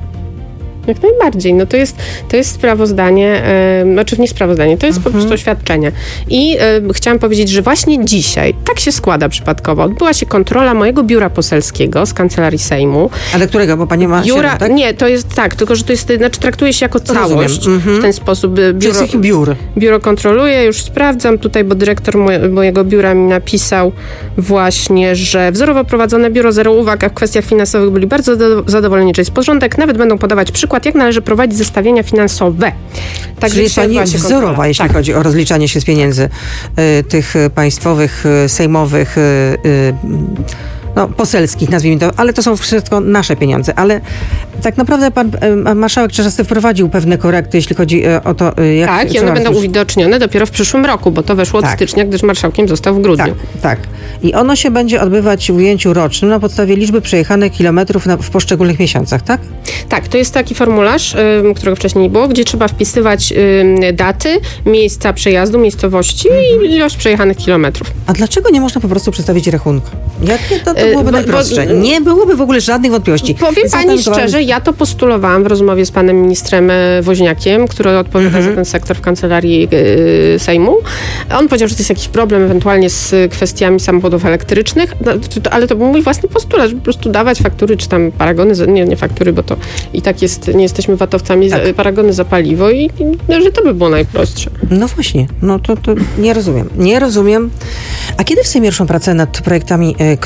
N: Jak najbardziej. No to jest, to jest sprawozdanie, yy, znaczy nie sprawozdanie, to jest mhm. po prostu oświadczenie. I yy, chciałam powiedzieć, że właśnie dzisiaj, tak się składa przypadkowo, odbyła się kontrola mojego biura poselskiego z Kancelarii Sejmu.
M: A do którego? Bo pani ma
N: biura,
M: siedem, tak?
N: Nie, to jest tak, tylko że to jest, znaczy traktuje się jako całość. Mhm. W ten sposób biuro,
M: biur.
N: biuro kontroluje, już sprawdzam tutaj, bo dyrektor moje, mojego biura mi napisał właśnie, że wzorowo prowadzone biuro zero uwag, a w kwestiach finansowych byli bardzo zadowoleni, że jest porządek, nawet będą podawać przykład, jak należy prowadzić zestawienia finansowe.
M: Tak, czyli jest pani wzorowa, kontrola. jeśli tak. chodzi o rozliczanie się z pieniędzy y, tych państwowych, y, sejmowych, y, y, no, poselskich, nazwijmy to, ale to są wszystko nasze pieniądze. Ale tak naprawdę pan y, marszałek Czarzasty wprowadził pewne korekty, jeśli chodzi y, o to, y, jak...
N: Tak, i one będą już... uwidocznione dopiero w przyszłym roku, bo to weszło tak. od stycznia, gdyż marszałkiem został w grudniu.
M: Tak, tak. I ono się będzie odbywać w ujęciu rocznym na podstawie liczby przejechanych kilometrów na, w poszczególnych miesiącach, tak?
N: Tak, to jest taki formularz, y, którego wcześniej nie było, gdzie trzeba wpisywać y, daty, miejsca przejazdu, miejscowości mhm. i ilość przejechanych kilometrów.
M: A dlaczego nie można po prostu przedstawić rachunku? Jakie to, to byłoby y, najprostsze? Bo, nie byłoby w ogóle żadnych wątpliwości.
N: Powiem pani szczerze, ja to postulowałam w rozmowie z panem ministrem Woźniakiem, który odpowiada mhm. za ten sektor w Kancelarii y, Sejmu. On powiedział, że to jest jakiś problem ewentualnie z kwestiami samochodów elektrycznych, no, to, ale to był mój własny postulat, żeby po prostu dawać faktury, czy tam paragony, za, nie, nie faktury, bo to i tak jest, nie jesteśmy vatowcami, tak. za, paragony za paliwo i, i no, że to by było najprostsze.
M: No właśnie, no to, to nie rozumiem. Nie rozumiem. A kiedy w Sejmie ruszą prace nad projektami, y, które będą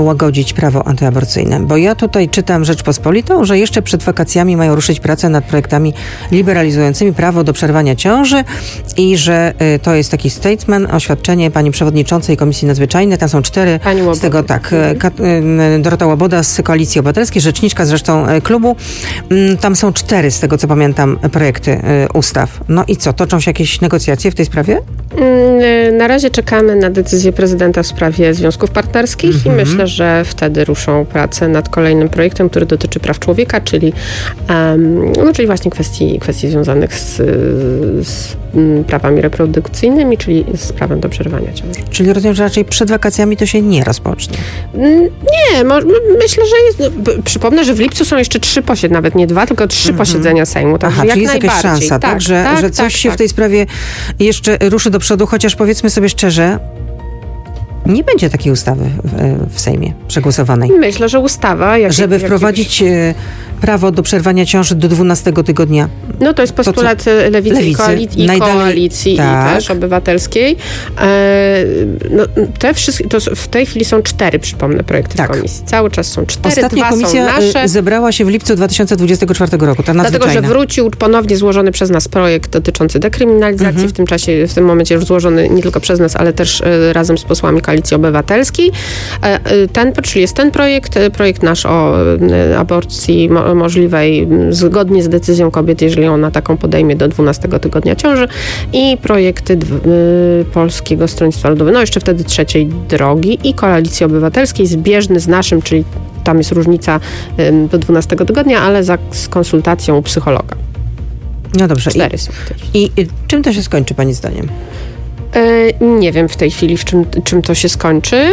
M: łagodzić prawo antyaborcyjne? Bo ja tutaj czytam Rzeczpospolitą, że jeszcze przed wakacjami mają ruszyć pracę nad projektami liberalizującymi prawo do przerwania ciąży i że y, to jest taki statement, oświadczenie pani przewodniczącej Komisji Nadzwyczajnej. Tam są cztery z tego, tak, Ka- y, Dorota Łoboda z Koalicji Obywatelskiej, rzeczniczka zresztą y, klubu. Y, tam są cztery, z tego co pamiętam, projekty y, ustaw. No i co, toczą się jakieś negocjacje w tej sprawie?
N: Na razie czekamy na decyzję prezydenta w sprawie związków partnerskich mm-hmm. i myślę, że wtedy ruszą prace nad kolejnym projektem, który dotyczy praw człowieka, czyli, um, no, czyli właśnie kwestii, kwestii związanych z, z prawami reprodukcyjnymi, czyli z prawem do przerwania ciąży.
M: Czyli rozumiem, że raczej przed wakacjami to się nie rozpocznie.
N: Nie, mo- myślę, że jest... Przypomnę, że w lipcu są jeszcze trzy posiedzenia, nawet nie dwa, tylko trzy mm-hmm. posiedzenia Sejmu.
M: Aha,
N: jak
M: czyli jest jakaś szansa, tak,
N: tak
M: że,
N: tak,
M: że coś
N: tak,
M: się
N: tak.
M: w tej sprawie jeszcze ruszy do przodu, chociaż powiedzmy sobie szczerze, nie będzie takiej ustawy w, w Sejmie przegłosowanej.
N: Myślę, że ustawa... Jak,
M: żeby
N: jak
M: wprowadzić
N: jakiegoś...
M: prawo do przerwania ciąży do dwunastego tygodnia.
N: No to jest postulat to Lewicy, Lewicy i, koalicji, i koalicji tak. i też obywatelskiej. E, no, te wszystkie, to w tej chwili są cztery, przypomnę, projekty tak. w komisji. Cały czas są cztery,
M: Ostatnia
N: dwa
M: komisja
N: są nasze.
M: zebrała się w lipcu dwa tysiące dwudziestego czwartego roku, ta nadzwyczajna.
N: Dlatego, że wrócił ponownie złożony przez nas projekt dotyczący dekryminalizacji. Mhm. W tym czasie, w tym momencie już złożony nie tylko przez nas, ale też e, razem z posłami Koalicji Obywatelskiej. E, ten, czyli jest ten projekt, projekt nasz o e, aborcji mo, możliwej zgodnie z decyzją kobiety, jeżeli ona taką podejmie do dwunastego tygodnia ciąży i projekty d- y, Polskiego Stronnictwa Ludowego, no jeszcze wtedy Trzeciej Drogi i Koalicji Obywatelskiej, zbieżny z naszym, czyli tam jest różnica y, do dwunastego tygodnia, ale za, z konsultacją u psychologa.
M: No dobrze.
N: Cztery
M: I,
N: są w tej chwili.
M: I, I czym to się skończy pani zdaniem?
N: Nie wiem w tej chwili, w czym, czym to się skończy.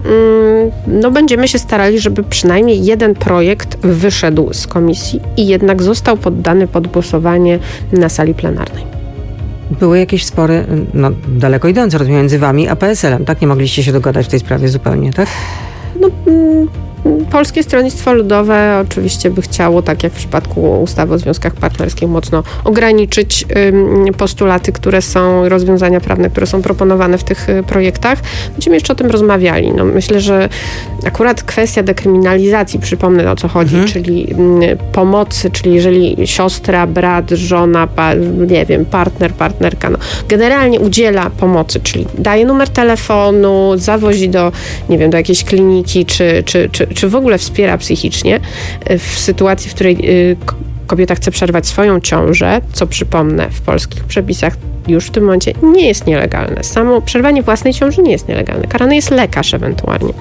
N: No będziemy się starali, żeby przynajmniej jeden projekt wyszedł z komisji i jednak został poddany pod głosowanie na sali plenarnej.
M: Były jakieś spory, no daleko idące, rozumiem, między wami a P S L-em, tak? Nie mogliście się dogadać w tej sprawie zupełnie, tak?
N: No... Polskie Stronnictwo Ludowe oczywiście by chciało, tak jak w przypadku ustawy o związkach partnerskich, mocno ograniczyć ym, postulaty, które są, rozwiązania prawne, które są proponowane w tych y, projektach. Będziemy jeszcze o tym rozmawiali. No, myślę, że akurat kwestia dekryminalizacji, przypomnę o co chodzi, mhm. czyli y, pomocy, czyli jeżeli siostra, brat, żona, pa, nie wiem, partner, partnerka, no, generalnie udziela pomocy, czyli daje numer telefonu, zawozi do, nie wiem, do jakiejś kliniki, czy, czy, czy czy w ogóle wspiera psychicznie w sytuacji, w której kobieta chce przerwać swoją ciążę, co przypomnę, w polskich przepisach już w tym momencie nie jest nielegalne. Samo przerwanie własnej ciąży nie jest nielegalne. Karany jest lekarz ewentualnie.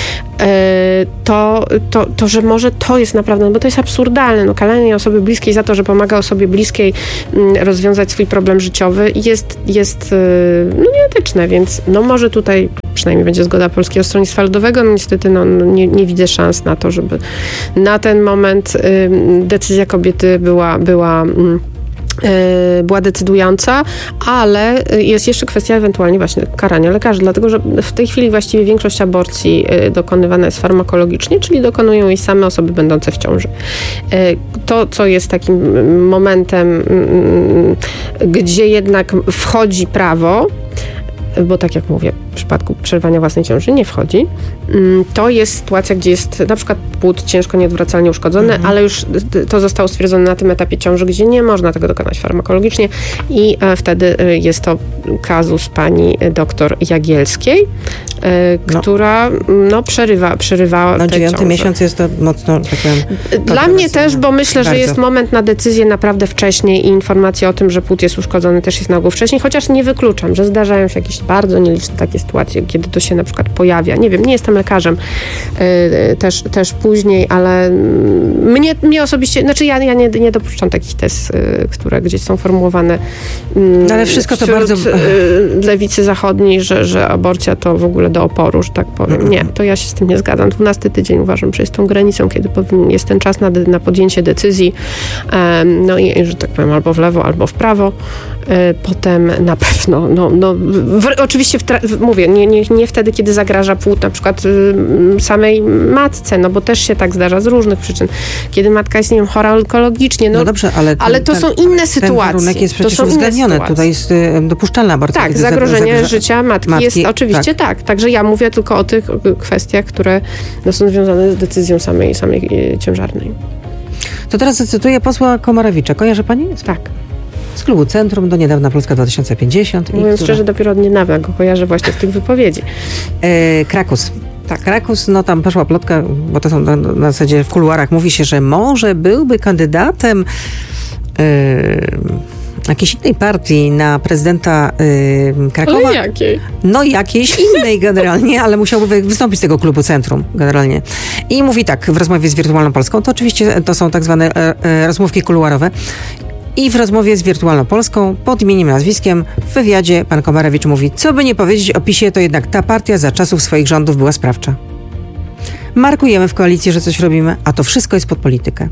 N: To, to, to, że może to jest naprawdę, no bo to jest absurdalne, no karanie osoby bliskiej za to, że pomaga osobie bliskiej rozwiązać swój problem życiowy jest, jest no, nieetyczne, więc no może tutaj przynajmniej będzie zgoda Polskiego Stronnictwa Ludowego, no niestety no, nie, nie widzę szans na to, żeby na ten moment y, decyzja kobiety była, była była decydująca, ale jest jeszcze kwestia ewentualnie właśnie karania lekarzy, dlatego że w tej chwili właściwie większość aborcji dokonywana jest farmakologicznie, czyli dokonują jej same osoby będące w ciąży. To, co jest takim momentem, gdzie jednak wchodzi prawo, bo tak jak mówię, w przypadku przerwania własnej ciąży nie wchodzi, to jest sytuacja, gdzie jest na przykład płód ciężko nieodwracalnie uszkodzony, mhm. ale już to zostało stwierdzone na tym etapie ciąży, gdzie nie można tego dokonać farmakologicznie i wtedy jest to kazus pani doktor Jagielskiej, no. która no, przerywa, przerywa
M: no,
N: tę
M: dziewiąty
N: ciążę.
M: miesiąc jest to mocno, tak powiem,
N: dla mnie też, bo myślę,
M: Bardzo.
N: że jest moment na decyzję naprawdę wcześniej i informacja o tym, że płód jest uszkodzony też jest na ogół wcześniej, chociaż nie wykluczam, że zdarzają się jakieś bardzo nieliczne takie sytuacje, kiedy to się na przykład pojawia. Nie wiem, nie jestem lekarzem yy, też, też później, ale mnie, mnie osobiście, znaczy ja, ja nie, nie dopuszczam takich tez, yy, które gdzieś są formułowane yy,
M: no, ale wszystko to bardzo
N: yy, lewicy zachodniej, że, że aborcja to w ogóle do oporu, że tak powiem. Mm. Nie, to ja się z tym nie zgadzam. dwunasty tydzień uważam, że jest tą granicą, kiedy powinien, jest ten czas na, na podjęcie decyzji, yy, no i, że tak powiem, albo w lewo, albo w prawo. Potem na pewno, no, no, w, oczywiście w tra- w, mówię, nie, nie, nie wtedy, kiedy zagraża płód na przykład y, samej matce, no bo też się tak zdarza z różnych przyczyn. Kiedy matka jest, nie wiem, chora onkologicznie, no,
M: no dobrze, ale, ten,
N: ale to
M: ten,
N: są inne
M: ten
N: sytuacje.
M: Ten warunek jest przecież
N: to są
M: uwzględniony. Tutaj jest y, dopuszczalna aborcja.
N: Tak, zagrożenie
M: zagroża-
N: życia matki, matki jest oczywiście tak. tak. Także ja mówię tylko o tych kwestiach, które no, są związane z decyzją samej, samej y, ciężarnej.
M: To teraz zacytuję posła Komarowicza. Kojarzy pani?
N: Tak.
M: Z klubu Centrum, do niedawna Polska dwa tysiące pięćdziesiąt.
N: Mówiąc
M: która...
N: szczerze, dopiero od niedawna go kojarzę właśnie z tych wypowiedzi.
M: E, Krakus. Tak. Krakus, no tam poszła plotka, bo to są na, na zasadzie w kuluarach, mówi się, że może byłby kandydatem e, jakiejś innej partii na prezydenta y, Krakowa.
N: Ale jakiej?
M: No jakiejś innej generalnie, ale musiałby wystąpić z tego klubu Centrum generalnie. I mówi tak w rozmowie z Wirtualną Polską, to oczywiście to są tak zwane e, e, rozmówki kuluarowe. I w rozmowie z Wirtualną Polską pod imieniem, nazwiskiem w wywiadzie pan Komarowicz mówi, co by nie powiedzieć o PiSie, to jednak ta partia za czasów swoich rządów była sprawcza. Markujemy w koalicji, że coś robimy, a to wszystko jest pod politykę.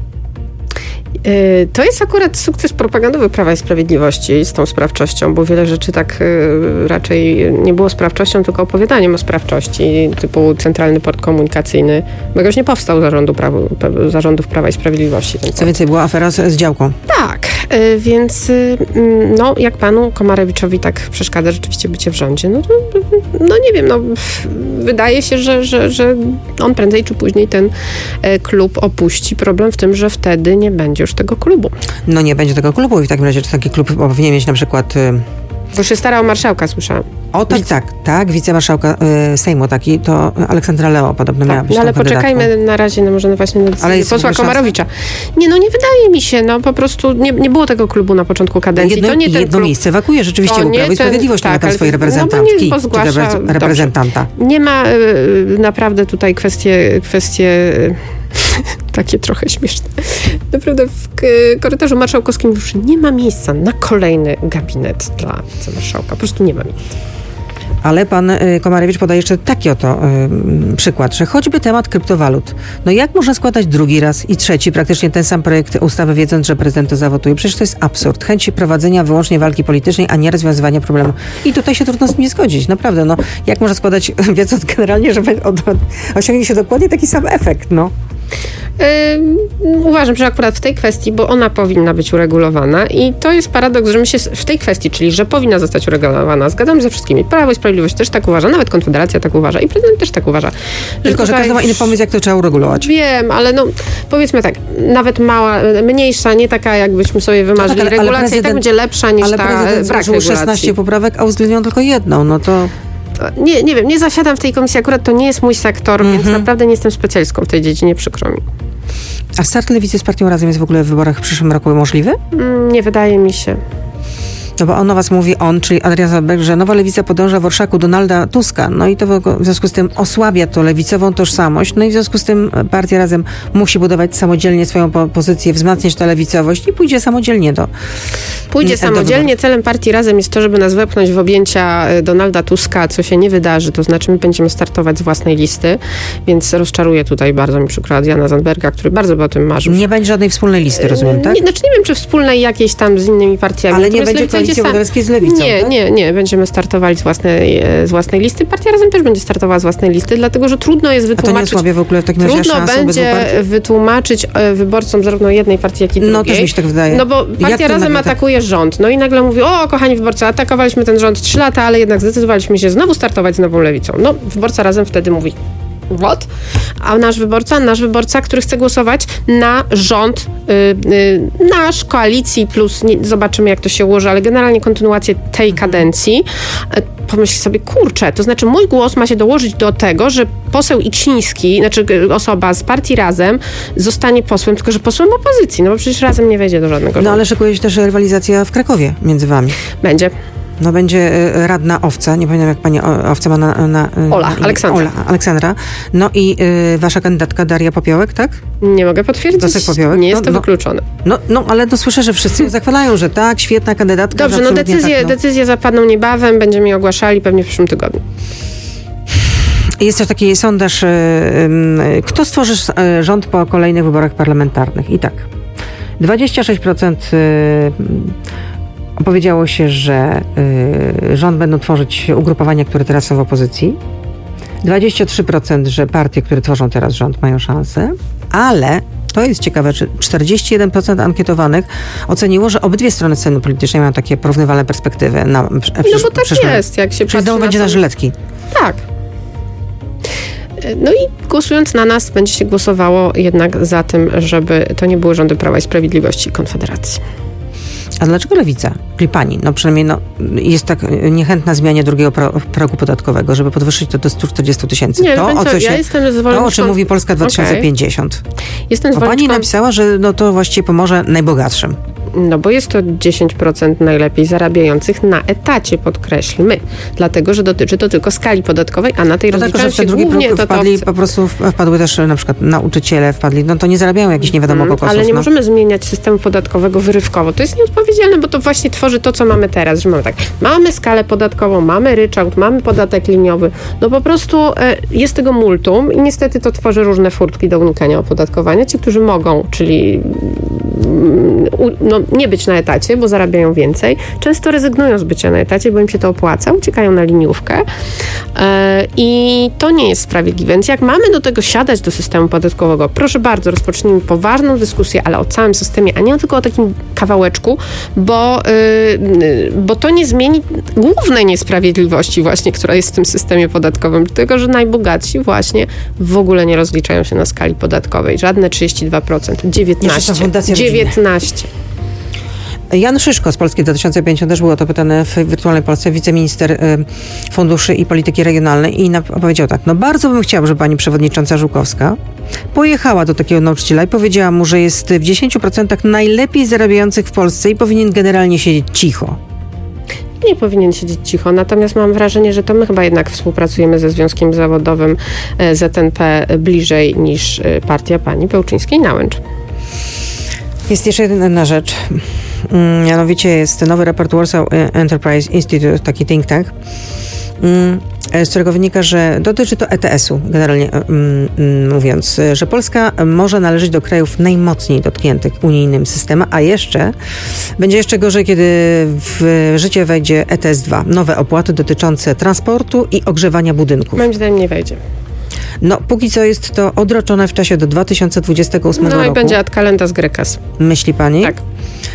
N: To jest akurat sukces propagandowy Prawa i Sprawiedliwości z tą sprawczością, bo wiele rzeczy tak raczej nie było sprawczością, tylko opowiadaniem o sprawczości, typu Centralny Port Komunikacyjny, bo jakoś nie powstał zarządu prawa, zarządów Prawa i Sprawiedliwości.
M: Co więcej, była afera z, z działką.
N: Tak, więc no, jak panu Komarowiczowi tak przeszkadza rzeczywiście bycie w rządzie, no to no nie wiem, no wydaje się, że, że, że on prędzej czy później ten klub opuści. Problem w tym, że wtedy nie będzie już tego klubu.
M: No nie będzie tego klubu i w takim razie czy taki klub powinien mieć na przykład...
N: Bo się stara o marszałka, słyszałam.
M: O tak, Wice... tak, tak, wicemarszałka y, Sejmu taki, to Aleksandra Leo podobno tak, miała być.
N: No ale
M: poczekajmy
N: kandydatką. Na razie, no może no właśnie na decyzję posła Komarowicza. Nie, no nie wydaje mi się, no po prostu nie, nie było tego klubu na początku kadencji.
M: Jedno,
N: to nie ten
M: jedno
N: klub.
M: miejsce wakuje rzeczywiście u Prawa i Sprawiedliwości, tak, ma tam swojej reprezentantki, no, nie zgłasza, czy reprezentanta.
N: Nie ma y, naprawdę tutaj kwestie, kwestie y, takie trochę śmieszne. Naprawdę w korytarzu marszałkowskim już nie ma miejsca na kolejny gabinet dla wicemarszałka. Po prostu nie ma miejsca.
M: Ale pan y, Komarowicz podaje jeszcze taki oto y, przykład, że choćby temat kryptowalut. No jak można składać drugi raz i trzeci praktycznie ten sam projekt ustawy, wiedząc, że prezydent to zawotuje? Przecież to jest absurd. Chęć prowadzenia wyłącznie walki politycznej, a nie rozwiązywania problemu. I tutaj się trudno z tym nie zgodzić. Naprawdę, no. Jak można składać, wiedząc generalnie, że od, osiągnie się dokładnie taki sam efekt, no.
N: Yy, uważam, że akurat w tej kwestii, bo ona powinna być uregulowana i to jest paradoks, że my się w tej kwestii, czyli że powinna zostać uregulowana, zgadzam się ze wszystkimi. Prawo i Sprawiedliwość też tak uważa, nawet Konfederacja tak uważa i prezydent też tak uważa. Że
M: Tylko, że każdy ma inny pomysł, jak to trzeba uregulować.
N: Wiem, ale no powiedzmy tak, nawet mała, mniejsza, nie taka jakbyśmy sobie wymarzyli. No tak, ale, regulacja ale i tak będzie lepsza niż
M: ale
N: ta
M: prezydent
N: brak regulacji.
M: szesnaście poprawek, a uwzględnią tylko jedną, no to...
N: Nie, nie wiem, nie zasiadam w tej komisji, akurat to nie jest mój sektor, mm-hmm. więc naprawdę nie jestem specjalistką w tej dziedzinie, przykro mi.
M: A start Lewicy z partią Razem jest w ogóle w wyborach w przyszłym roku możliwy?
N: Mm, nie wydaje mi się.
M: No bo on o was mówi, on, czyli Adrian Zandberg, że nowa lewica podąża w orszaku Donalda Tuska. No i to w związku z tym osłabia to lewicową tożsamość. No i w związku z tym partia Razem musi budować samodzielnie swoją po- pozycję, wzmacniać tę lewicowość i pójdzie samodzielnie do...
N: Pójdzie samodzielnie. Celem partii Razem jest to, żeby nas wepchnąć w objęcia Donalda Tuska, co się nie wydarzy. To znaczy my będziemy startować z własnej listy, więc rozczaruję tutaj bardzo mi przykro Adriana Zandberga, który bardzo by o tym marzył.
M: Nie będzie żadnej wspólnej listy, rozumiem, tak?
N: Nie, znaczy nie wiem, czy wspólnej jakiejś tam z innymi partiami.
M: Ale nie będzie koalicji obywatelskiej z lewicą,
N: Nie,
M: tak?
N: nie, nie. Będziemy startowali z własnej, z własnej listy. Partia Razem też będzie startowała z własnej listy, dlatego, że trudno jest wytłumaczyć...
M: A to nie osłabia w ogóle w takim razie
N: Trudno
M: szansą
N: będzie wytłumaczyć wyborcom zarówno jednej partii, jak i drugiej.
M: No też mi się tak wydaje.
N: No bo partia Razem atakuje tak? rząd. No i nagle mówi, o kochani wyborcy, atakowaliśmy ten rząd trzy lata, ale jednak zdecydowaliśmy się znowu startować z nową lewicą. No wyborca Razem wtedy mówi, what? A nasz wyborca, nasz wyborca, który chce głosować na rząd, yy, yy, nasz, koalicji plus, nie, zobaczymy jak to się ułoży, ale generalnie kontynuację tej kadencji, yy, pomyśli sobie, kurczę, to znaczy mój głos ma się dołożyć do tego, że poseł Iksiński, znaczy osoba z partii Razem zostanie posłem, tylko że posłem opozycji, no bo przecież Razem nie wejdzie do żadnego rządu.
M: No ale szykuje się też rywalizacja w Krakowie między wami.
N: Będzie.
M: No będzie radna Owca, nie pamiętam jak pani Owca ma na... na
N: Ola, na, Aleksandra.
M: Ola, Aleksandra. No i y, wasza kandydatka Daria Popiołek, tak?
N: Nie mogę potwierdzić.
M: Dosek Popiołek.
N: Nie jest
M: no,
N: to
M: no,
N: wykluczone.
M: No, no ale to słyszę, że wszyscy ją zachwalają, że tak, świetna kandydatka.
N: Dobrze, no decyzje,
M: tak, no.
N: decyzje zapadną niebawem, będziemy je ogłaszali pewnie w przyszłym tygodniu.
M: Jest też taki sondaż, y, y, kto stworzy y, rząd po kolejnych wyborach parlamentarnych. I tak, dwadzieścia sześć procent y, Opowiedziało się, że y, rząd będą tworzyć ugrupowania, które teraz są w opozycji. dwadzieścia trzy procent, że partie, które tworzą teraz rząd, mają szansę, ale to jest ciekawe, że czterdzieści jeden procent ankietowanych oceniło, że obydwie strony sceny politycznej mają takie porównywalne perspektywy. Na,
N: no bo tak przyszłe. jest, jak się
M: Czyli
N: patrzy
M: znowu
N: na
M: będzie na żyletki.
N: Tak. No i głosując na nas, będzie się głosowało jednak za tym, żeby to nie były rządy Prawa i Sprawiedliwości i Konfederacji.
M: A dlaczego lewica? Czyli pani, no przynajmniej no, jest tak niechętna zmianie drugiego pro, progu podatkowego, żeby podwyższyć to do stu czterdziestu tysięcy.
N: Nie,
M: to,
N: o co, ja jestem
M: to, o czym mówi Polska dwa tysiące pięćdziesiąt.
N: Okay. Jestem
M: Bo pani napisała, że no, to właściwie pomoże najbogatszym.
N: No bo jest to dziesięć procent najlepiej zarabiających na etacie, podkreślmy. Dlatego, że dotyczy to tylko skali podatkowej, a na tej
M: no
N: rozliczają
M: tak, że
N: się
M: drugi
N: głównie
M: próg wpadli, po prostu wpadły też na przykład nauczyciele, wpadli, no to nie zarabiają jakichś nie wiadomo kokosów.
N: Ale nie
M: no.
N: możemy zmieniać systemu podatkowego wyrywkowo. To jest nieodpowiedzialne, bo to właśnie tworzy to, co mamy teraz, że mamy tak, mamy skalę podatkową, mamy ryczałt, mamy podatek liniowy. No po prostu e, jest tego multum i niestety to tworzy różne furtki do unikania opodatkowania. Ci, którzy mogą, czyli mm, u, no, nie być na etacie, bo zarabiają więcej, często rezygnują z bycia na etacie, bo im się to opłaca, uciekają na liniówkę e, i to nie jest sprawiedliwe. Więc jak mamy do tego siadać do systemu podatkowego, proszę bardzo, rozpocznijmy poważną dyskusję, ale o całym systemie, a nie tylko o takim kawałeczku, bo, y, bo to nie zmieni głównej niesprawiedliwości właśnie, która jest w tym systemie podatkowym, dlatego, że najbogatsi właśnie w ogóle nie rozliczają się na skali podatkowej. Żadne trzydzieści dwa procent, dziewiętnaście procent. dziewiętnaście procent.
M: Jan Szyszko z Polski dwa tysiące pięćdziesiąt też był o to pytany w Wirtualnej Polsce, wiceminister y, funduszy i polityki regionalnej i na, powiedział tak, no bardzo bym chciał, żeby pani przewodnicząca Żukowska pojechała do takiego nauczyciela i powiedziała mu, że jest w dziesięciu procentach najlepiej zarabiających w Polsce i powinien generalnie siedzieć cicho.
N: Nie powinien siedzieć cicho, natomiast mam wrażenie, że to my chyba jednak współpracujemy ze Związkiem Zawodowym Z N P bliżej niż partia pani Pełczyńskiej-Nałęcz.
M: Jest jeszcze jedna rzecz. Mianowicie jest nowy raport Warsaw Enterprise Institute, taki think tank, z którego wynika, że dotyczy to E T S-u, generalnie mówiąc, że Polska może należeć do krajów najmocniej dotkniętych unijnym systemem, a jeszcze będzie jeszcze gorzej, kiedy w życie wejdzie E T S dwa, nowe opłaty dotyczące transportu i ogrzewania budynków.
N: Moim zdaniem nie wejdzie.
M: No, póki co jest to odroczone w czasie do dwa tysiące dwudziestego ósmego roku.
N: No i roku. Będzie ad calendas grecas.
M: Myśli pani?
N: Tak.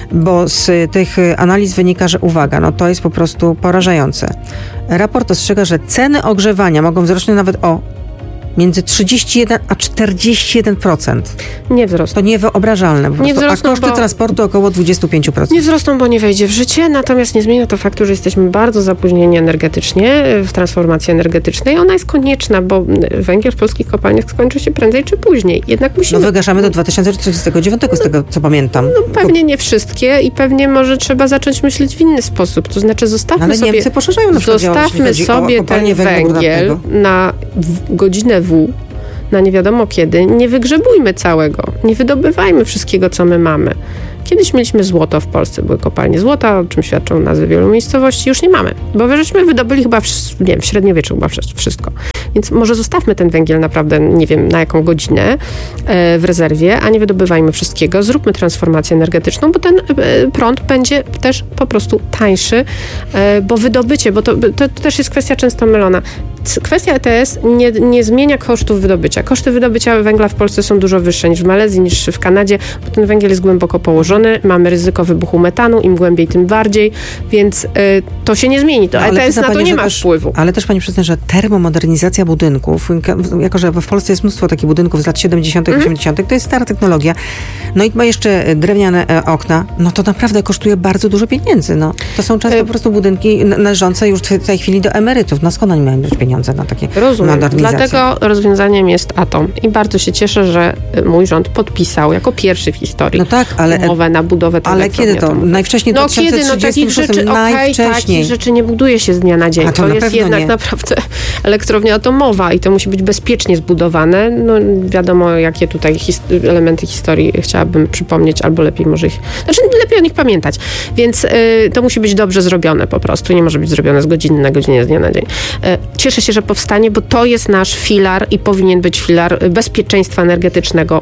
M: Bo z tych analiz wynika, że uwaga, no to jest po prostu porażające. Raport ostrzega, że ceny ogrzewania mogą wzrosnąć nawet o między trzydzieści jeden a czterdzieści jeden procent.
N: Nie wzrosną.
M: To niewyobrażalne. Po
N: nie
M: prostu.
N: wzrosną,
M: a koszty
N: bo...
M: transportu około dwadzieścia pięć procent.
N: Nie wzrosną, bo nie wejdzie w życie, natomiast nie zmienia to faktu, że jesteśmy bardzo zapóźnieni energetycznie w transformacji energetycznej. Ona jest konieczna, bo węgiel w polskich kopalniach skończy się prędzej czy później. Jednak musimy...
M: No wygaszamy do dwa tysiące czterdziestego dziewiątego z tego, co pamiętam.
N: No pewnie nie wszystkie i pewnie może trzeba zacząć myśleć w inny sposób. To znaczy zostawmy
M: Ale
N: sobie...
M: Niemcy poszerzają na przykład
N: Zostawmy sobie ten węgiel na w, godzinę W, na nie wiadomo kiedy, nie wygrzebujmy całego, nie wydobywajmy wszystkiego, co my mamy. Kiedyś mieliśmy złoto w Polsce, były kopalnie złota, o czym świadczą nazwy wielu miejscowości, już nie mamy, bo żeśmy wydobyli chyba, w, nie wiem, w średniowieczu chyba wszystko. Więc może zostawmy ten węgiel naprawdę, nie wiem, na jaką godzinę e, w rezerwie, a nie wydobywajmy wszystkiego. Zróbmy transformację energetyczną, bo ten e, prąd będzie też po prostu tańszy, e, bo wydobycie, bo to, to, to też jest kwestia często mylona. Kwestia E T S nie, nie zmienia kosztów wydobycia. Koszty wydobycia węgla w Polsce są dużo wyższe niż w Malezji, niż w Kanadzie, bo ten węgiel jest głęboko położony, mamy ryzyko wybuchu metanu, im głębiej, tym bardziej, więc y, to się nie zmieni. To no, E T S na to pani, nie ma
M: też,
N: wpływu.
M: Ale też pani przyzna, że termomodernizacja budynków, jako że w Polsce jest mnóstwo takich budynków z lat siedemdziesiątych, mm. osiemdziesiątych, to jest stara technologia. No i ma jeszcze drewniane okna, no to naprawdę kosztuje bardzo dużo pieniędzy. No. To są często y- po prostu budynki należące już w tej chwili do emerytów. No skąd oni mają mieć pieniądze na takie
N: Rozumiem.
M: modernizacje?
N: Dlatego rozwiązaniem jest atom. I bardzo się cieszę, że mój rząd podpisał jako pierwszy w historii
M: no tak, ale,
N: umowę na budowę tego.
M: Ale kiedy to? Najwcześniej
N: no
M: dwa tysiące trzydziestym
N: kiedy? No takich rzeczy,
M: najwcześniej.
N: Okay, takich rzeczy nie buduje się z dnia na dzień.
M: A to
N: to
M: na
N: jest jednak
M: nie.
N: naprawdę elektrownia atomowa i to musi być bezpiecznie zbudowane. No wiadomo, jakie tutaj his- elementy historii chciałabym przypomnieć, albo lepiej może ich... Znaczy lepiej o nich pamiętać. Więc y, to musi być dobrze zrobione po prostu. Nie może być zrobione z godziny na godzinę, z dnia na dzień. Y, cieszę się, że powstanie, bo to jest nasz filar i powinien być filar bezpieczeństwa energetycznego. My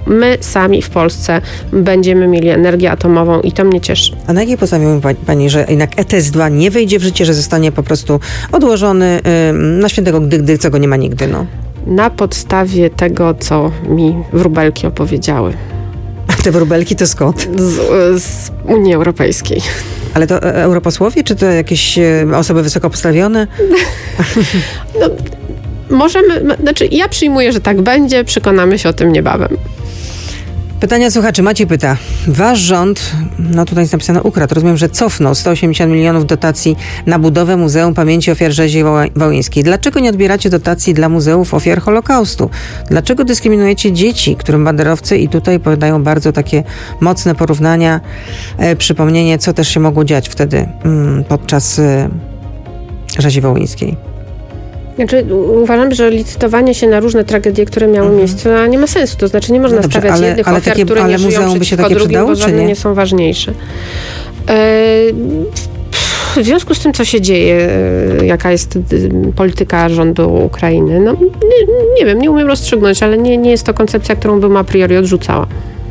N: sami w Polsce będziemy mieli energię atomową i to mnie cieszy.
M: A na jakiej podstawie mówi pani, że jednak E T S dwa nie wejdzie w życie, że zostanie po prostu odłożony yy, na świętego gdy, gdy, co go nie ma nigdy, no?
N: Na podstawie tego, co mi wróbelki opowiedziały.
M: A te wróbelki to skąd?
N: Z, z Unii Europejskiej.
M: Ale to europosłowie, czy to jakieś osoby wysoko postawione?
N: No, możemy, znaczy ja przyjmuję, że tak będzie, przekonamy się o tym niebawem.
M: Pytania słuchaczy. Maciej pyta. Wasz rząd, no tutaj jest napisane ukradł, rozumiem, że cofnął sto osiemdziesiąt milionów dotacji na budowę Muzeum Pamięci Ofiar Rzezi Wołyńskiej. Dlaczego nie odbieracie dotacji dla muzeów ofiar Holokaustu? Dlaczego dyskryminujecie dzieci, którym banderowcy, i tutaj podają bardzo takie mocne porównania, e, przypomnienie, co też się mogło dziać wtedy mm, podczas e, Rzezi Wołyńskiej?
N: Znaczy, uważam, że licytowanie się na różne tragedie, które miały mhm. miejsce, nie ma sensu. To znaczy nie można no dobrze, stawiać ale, jednych ale ofiar, takie, które ale nie żyją przeciwko drugim, przydało, bo żadne nie? nie są ważniejsze. E, w związku z tym, co się dzieje, jaka jest polityka rządu Ukrainy, no nie, nie wiem, nie umiem rozstrzygnąć, ale nie, nie jest to koncepcja, którą bym a priori odrzucała.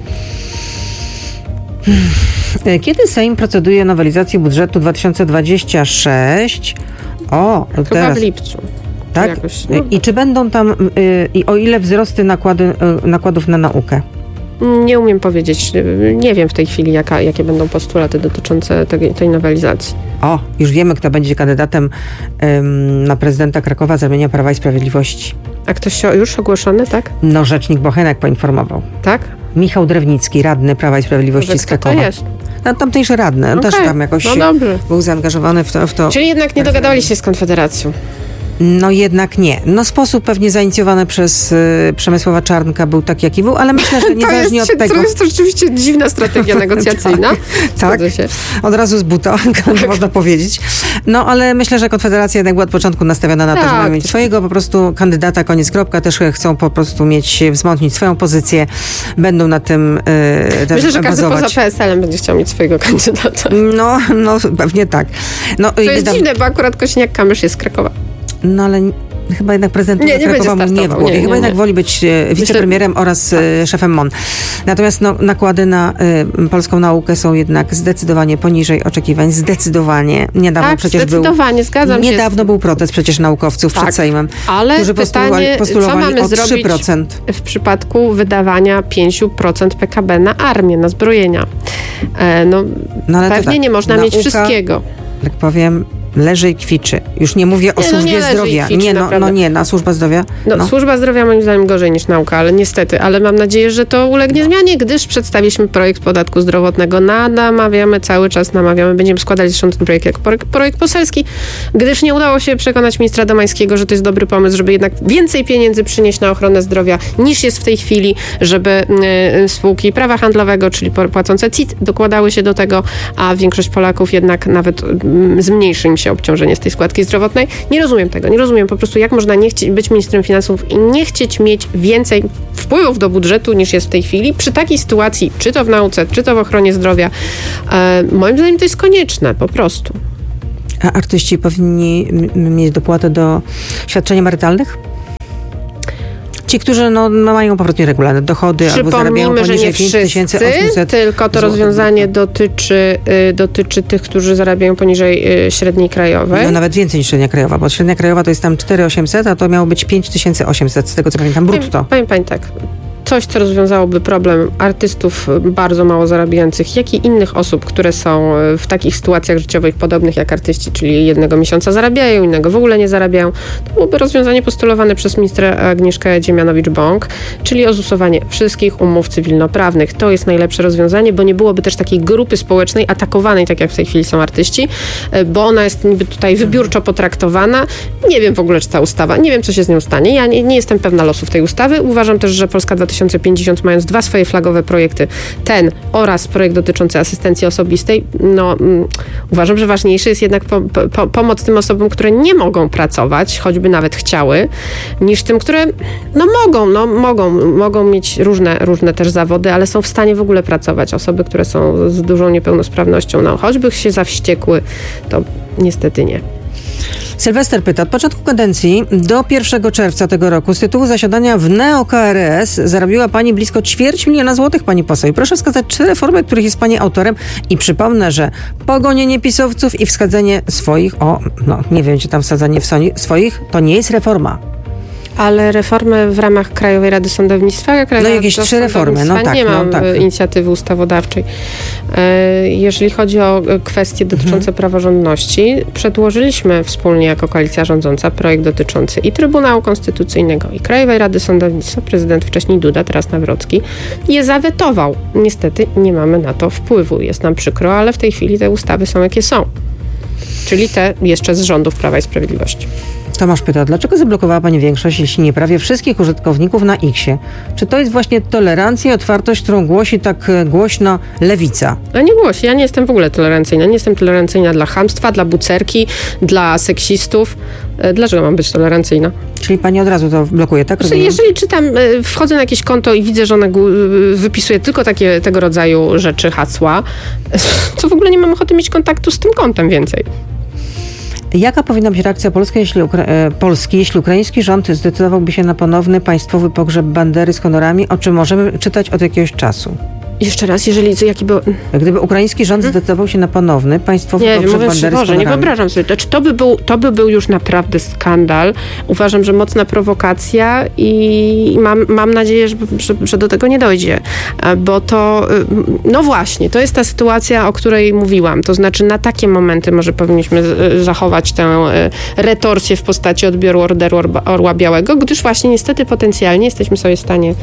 M: Kiedy Sejm proceduje nowelizację budżetu dwa tysiące dwudziestego szóstego? O,
N: Chyba
M: teraz.
N: w lipcu.
M: Tak? Jakoś, no. I czy będą tam, y, i o ile wzrosty nakłady, y, nakładów na naukę?
N: Nie umiem powiedzieć. Nie wiem w tej chwili, jaka, jakie będą postulaty dotyczące tej, tej nowelizacji.
M: O, już wiemy, kto będzie kandydatem ym, na prezydenta Krakowa z ramienia Prawa i Sprawiedliwości.
N: A ktoś już ogłoszony, tak?
M: No, rzecznik Bochenek poinformował.
N: Tak?
M: Michał Drewnicki, radny Prawa i Sprawiedliwości z Krakowa.
N: To jest.
M: No, tamtejszy radny, on okay. też tam jakoś
N: no
M: był zaangażowany w to, w to.
N: Czyli jednak nie dogadali się z Konfederacją.
M: No jednak nie. No sposób pewnie zainicjowany przez y, Przemysława Czarnka był taki, jaki był, ale myślę, że niezależnie
N: jest,
M: od tego...
N: To jest to rzeczywiście dziwna strategia negocjacyjna.
M: tak, tak. Się. Od razu z buta, tak. można powiedzieć. No ale myślę, że Konfederacja jednak była od początku nastawiona na tak. to, żeby mieć swojego po prostu kandydata, koniec kropka. Też chcą po prostu mieć, wzmocnić swoją pozycję. Będą na tym y, też
N: Myślę, że każdy
M: bazować.
N: poza P S L-em będzie chciał mieć swojego kandydata.
M: No, no pewnie tak. No,
N: to jest da... dziwne, bo akurat Kosiniak-Kamysz jest z Krakowa.
M: No ale chyba jednak prezydent nie, nie Krakowa mu nie w głowie. Nie, nie, chyba nie. jednak woli być e, wicepremierem Myślę, oraz e, szefem M O N. Natomiast no, nakłady na e, polską naukę są jednak zdecydowanie poniżej oczekiwań. Zdecydowanie. Niedawno
N: tak,
M: przecież
N: zdecydowanie,
M: był...
N: zgadzam
M: się. Niedawno był protest przecież naukowców tak, przed Sejmem,
N: ale
M: którzy postulowali,
N: pytanie,
M: postulowali
N: co mamy
M: o trzy procent.
N: Zrobić w przypadku wydawania pięć procent P K B na armię, na zbrojenia. E, no, no pewnie tak, nie można nauka, mieć wszystkiego.
M: Jak powiem... leży i kwiczy. Już nie mówię o
N: nie,
M: służbie
N: no nie
M: zdrowia.
N: Kwiczy,
M: nie, no, no nie, na służba zdrowia.
N: No,
M: no.
N: Służba zdrowia moim zdaniem gorzej niż nauka, ale niestety, ale mam nadzieję, że to ulegnie no. zmianie, gdyż przedstawiliśmy projekt podatku zdrowotnego. Namawiamy cały czas, namawiamy. Będziemy składali zresztą ten projekt jako projekt poselski, gdyż nie udało się przekonać ministra Domańskiego, że to jest dobry pomysł, żeby jednak więcej pieniędzy przynieść na ochronę zdrowia niż jest w tej chwili, żeby y, spółki prawa handlowego, czyli płacące C I T, dokładały się do tego, a większość Polaków jednak nawet y, zmniejszy im się obciążenie z tej składki zdrowotnej. Nie rozumiem tego. Nie rozumiem po prostu, jak można nie chcieć być ministrem finansów i nie chcieć mieć więcej wpływów do budżetu niż jest w tej chwili. Przy takiej sytuacji, czy to w nauce, czy to w ochronie zdrowia, e, moim zdaniem to jest konieczne, po prostu.
M: A artyści powinni mieć dopłatę do świadczeń emerytalnych? Ci, którzy no, no mają po prostu nieregularne dochody albo zarabiają poniżej pięć tysięcy osiemset
N: tylko to rozwiązanie dotyczy, y, dotyczy tych, którzy zarabiają poniżej y, średniej krajowej.
M: No nawet więcej niż średnia krajowa, bo średnia krajowa to jest tam cztery tysiące osiemset, a to miało być pięć tysięcy osiemset, z tego co pamiętam, brutto.
N: Powiem pani tak. Coś, co rozwiązałoby problem artystów bardzo mało zarabiających, jak i innych osób, które są w takich sytuacjach życiowych podobnych jak artyści, czyli jednego miesiąca zarabiają, innego w ogóle nie zarabiają. To byłoby rozwiązanie postulowane przez ministra Agnieszkę Dziemianowicz-Bąk, czyli ozusowanie wszystkich umów cywilnoprawnych. To jest najlepsze rozwiązanie, bo nie byłoby też takiej grupy społecznej atakowanej, tak jak w tej chwili są artyści, bo ona jest niby tutaj wybiórczo potraktowana. Nie wiem w ogóle, czy ta ustawa, nie wiem, co się z nią stanie. Ja nie, nie jestem pewna losów tej ustawy. Uważam też, że Polska dwa tysiące pięćdziesiąt, mając dwa swoje flagowe projekty, ten oraz projekt dotyczący asystencji osobistej, no um, uważam, że ważniejsze jest jednak po, po, pomoc tym osobom, które nie mogą pracować, choćby nawet chciały, niż tym, które no mogą, no mogą, mogą mieć różne, różne też zawody, ale są w stanie w ogóle pracować. Osoby, które są z dużą niepełnosprawnością, no choćby się zawściekły, to niestety nie.
M: Sylwester pyta, od początku kadencji do pierwszego czerwca tego roku z tytułu zasiadania w neo-K R S zarobiła pani blisko ćwierć miliona złotych, pani poseł. I proszę wskazać trzy reformy, których jest pani autorem. I przypomnę, że pogonienie pisowców i wskazanie swoich, o, no nie wiem, czy tam wsadzanie w soni, swoich, to nie jest reforma.
N: Ale reformy w ramach Krajowej Rady Sądownictwa? Krajowa
M: No jakieś trzy reformy, no tak.
N: Nie ma
M: no, tak.
N: inicjatywy ustawodawczej. Jeżeli chodzi o kwestie dotyczące mhm. praworządności, przedłożyliśmy wspólnie jako koalicja rządząca projekt dotyczący i Trybunału Konstytucyjnego, i Krajowej Rady Sądownictwa. Prezydent wcześniej Duda, teraz Nawrocki je zawetował. Niestety nie mamy na to wpływu. Jest nam przykro, ale w tej chwili te ustawy są jakie są. Czyli te jeszcze z rządów Prawa i Sprawiedliwości.
M: Tomasz pyta, dlaczego zablokowała pani większość, jeśli nie prawie wszystkich użytkowników na X-ie? Czy to jest właśnie tolerancja i otwartość, którą głosi tak głośno lewica?
N: A nie głosi. Ja nie jestem w ogóle tolerancyjna. Nie jestem tolerancyjna dla chamstwa, dla bucerki, dla seksistów. Dlaczego mam być tolerancyjna?
M: Czyli pani od razu to blokuje, tak?
N: Znaczy, jeżeli czytam, wchodzę na jakieś konto i widzę, że ona wypisuje tylko takie tego rodzaju rzeczy, hasła, to w ogóle nie mam ochoty mieć kontaktu z tym kontem więcej.
M: Jaka powinna być reakcja Polski, jeśli, Ukra- Polski, jeśli ukraiński rząd zdecydowałby się na ponowny państwowy pogrzeb Bandery z honorami, o czym możemy czytać od jakiegoś czasu?
N: Jeszcze raz, jeżeli jaki był...
M: Gdyby ukraiński rząd hmm? zdecydował się na ponowny państwowy
N: nie,
M: pogrzeb
N: wiem,
M: Bandery
N: Boże,
M: z honorami.
N: Nie wyobrażam sobie. Znaczy, to, by był, to by był już naprawdę skandal. Uważam, że mocna prowokacja i mam, mam nadzieję, że, że, że do tego nie dojdzie. Bo to, no właśnie, to jest ta sytuacja, o której mówiłam. To znaczy na takie momenty może powinniśmy zachować tę retorsję w postaci odbioru Orderu Orła Białego, gdyż właśnie niestety potencjalnie jesteśmy sobie w stanie.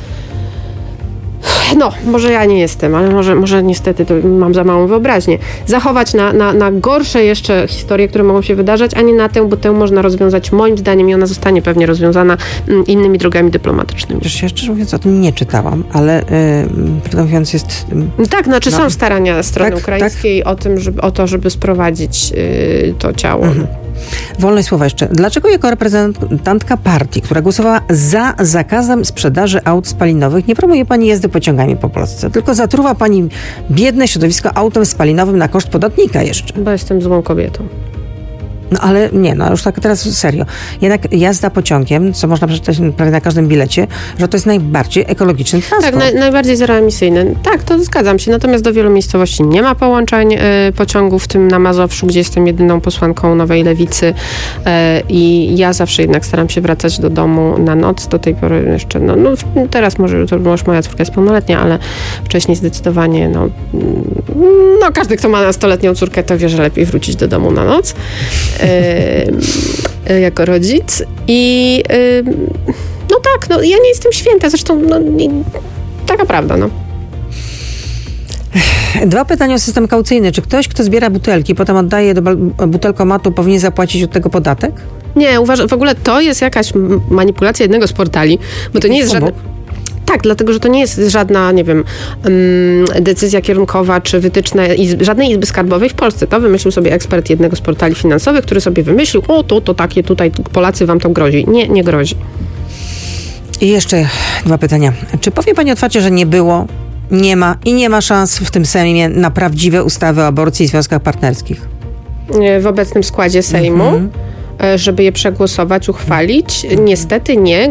N: No, może ja nie jestem, ale może, może niestety to mam za małą wyobraźnię. Zachować na, na, na gorsze jeszcze historie, które mogą się wydarzać, a nie na tę, bo tę można rozwiązać moim zdaniem i ona zostanie pewnie rozwiązana m, innymi drogami dyplomatycznymi.
M: Przecież ja szczerze mówiąc o tym nie czytałam, ale yy, mówiąc jest... Yy,
N: tak, znaczy
M: no,
N: są starania strony
M: tak,
N: ukraińskiej
M: tak?
N: O, tym, żeby, o to, żeby sprowadzić yy, to ciało. Mhm.
M: Wolne słowa jeszcze. Dlaczego jako reprezentantka partii, która głosowała za zakazem sprzedaży aut spalinowych, nie promuje pani jazdy pociągami po Polsce, tylko zatruwa pani biedne środowisko autem spalinowym na koszt podatnika jeszcze?
N: Bo jestem złą kobietą.
M: No ale nie, no już tak teraz serio. Jednak jazda pociągiem, co można przeczytać prawie na każdym bilecie, że to jest najbardziej ekologiczny transport.
N: Tak, na, najbardziej zeroemisyjny. Tak, to zgadzam się. Natomiast do wielu miejscowości nie ma połączeń y, pociągów, w tym na Mazowszu, gdzie jestem jedyną posłanką Nowej Lewicy y, i ja zawsze jednak staram się wracać do domu na noc. Do tej pory jeszcze, no, no teraz może, to już moja córka jest pełnoletnia, ale wcześniej zdecydowanie, no, no każdy, kto ma nastoletnią córkę, to wie, że lepiej wrócić do domu na noc. Yy, jako rodzic i yy, no tak, no ja nie jestem święta, zresztą no, nie, taka prawda, no.
M: Dwa pytania o system kaucyjny. Czy ktoś, kto zbiera butelki, potem oddaje do butelkomatu, powinien zapłacić od tego podatek?
N: Nie, uważam, w ogóle to jest jakaś manipulacja jednego z portali, bo to nie jest żadne... Tak, dlatego, że to nie jest żadna, nie wiem, um, decyzja kierunkowa czy wytyczne izby, żadnej izby skarbowej w Polsce. To wymyślił sobie ekspert jednego z portali finansowych, który sobie wymyślił, o to, to takie tutaj, Polacy wam to grozi. Nie, nie grozi.
M: I jeszcze dwa pytania. Czy powie pani otwarcie, że nie było, nie ma i nie ma szans w tym Sejmie na prawdziwe ustawy o aborcji i związkach partnerskich?
N: W obecnym składzie Sejmu, mhm. żeby je przegłosować, uchwalić? Niestety nie.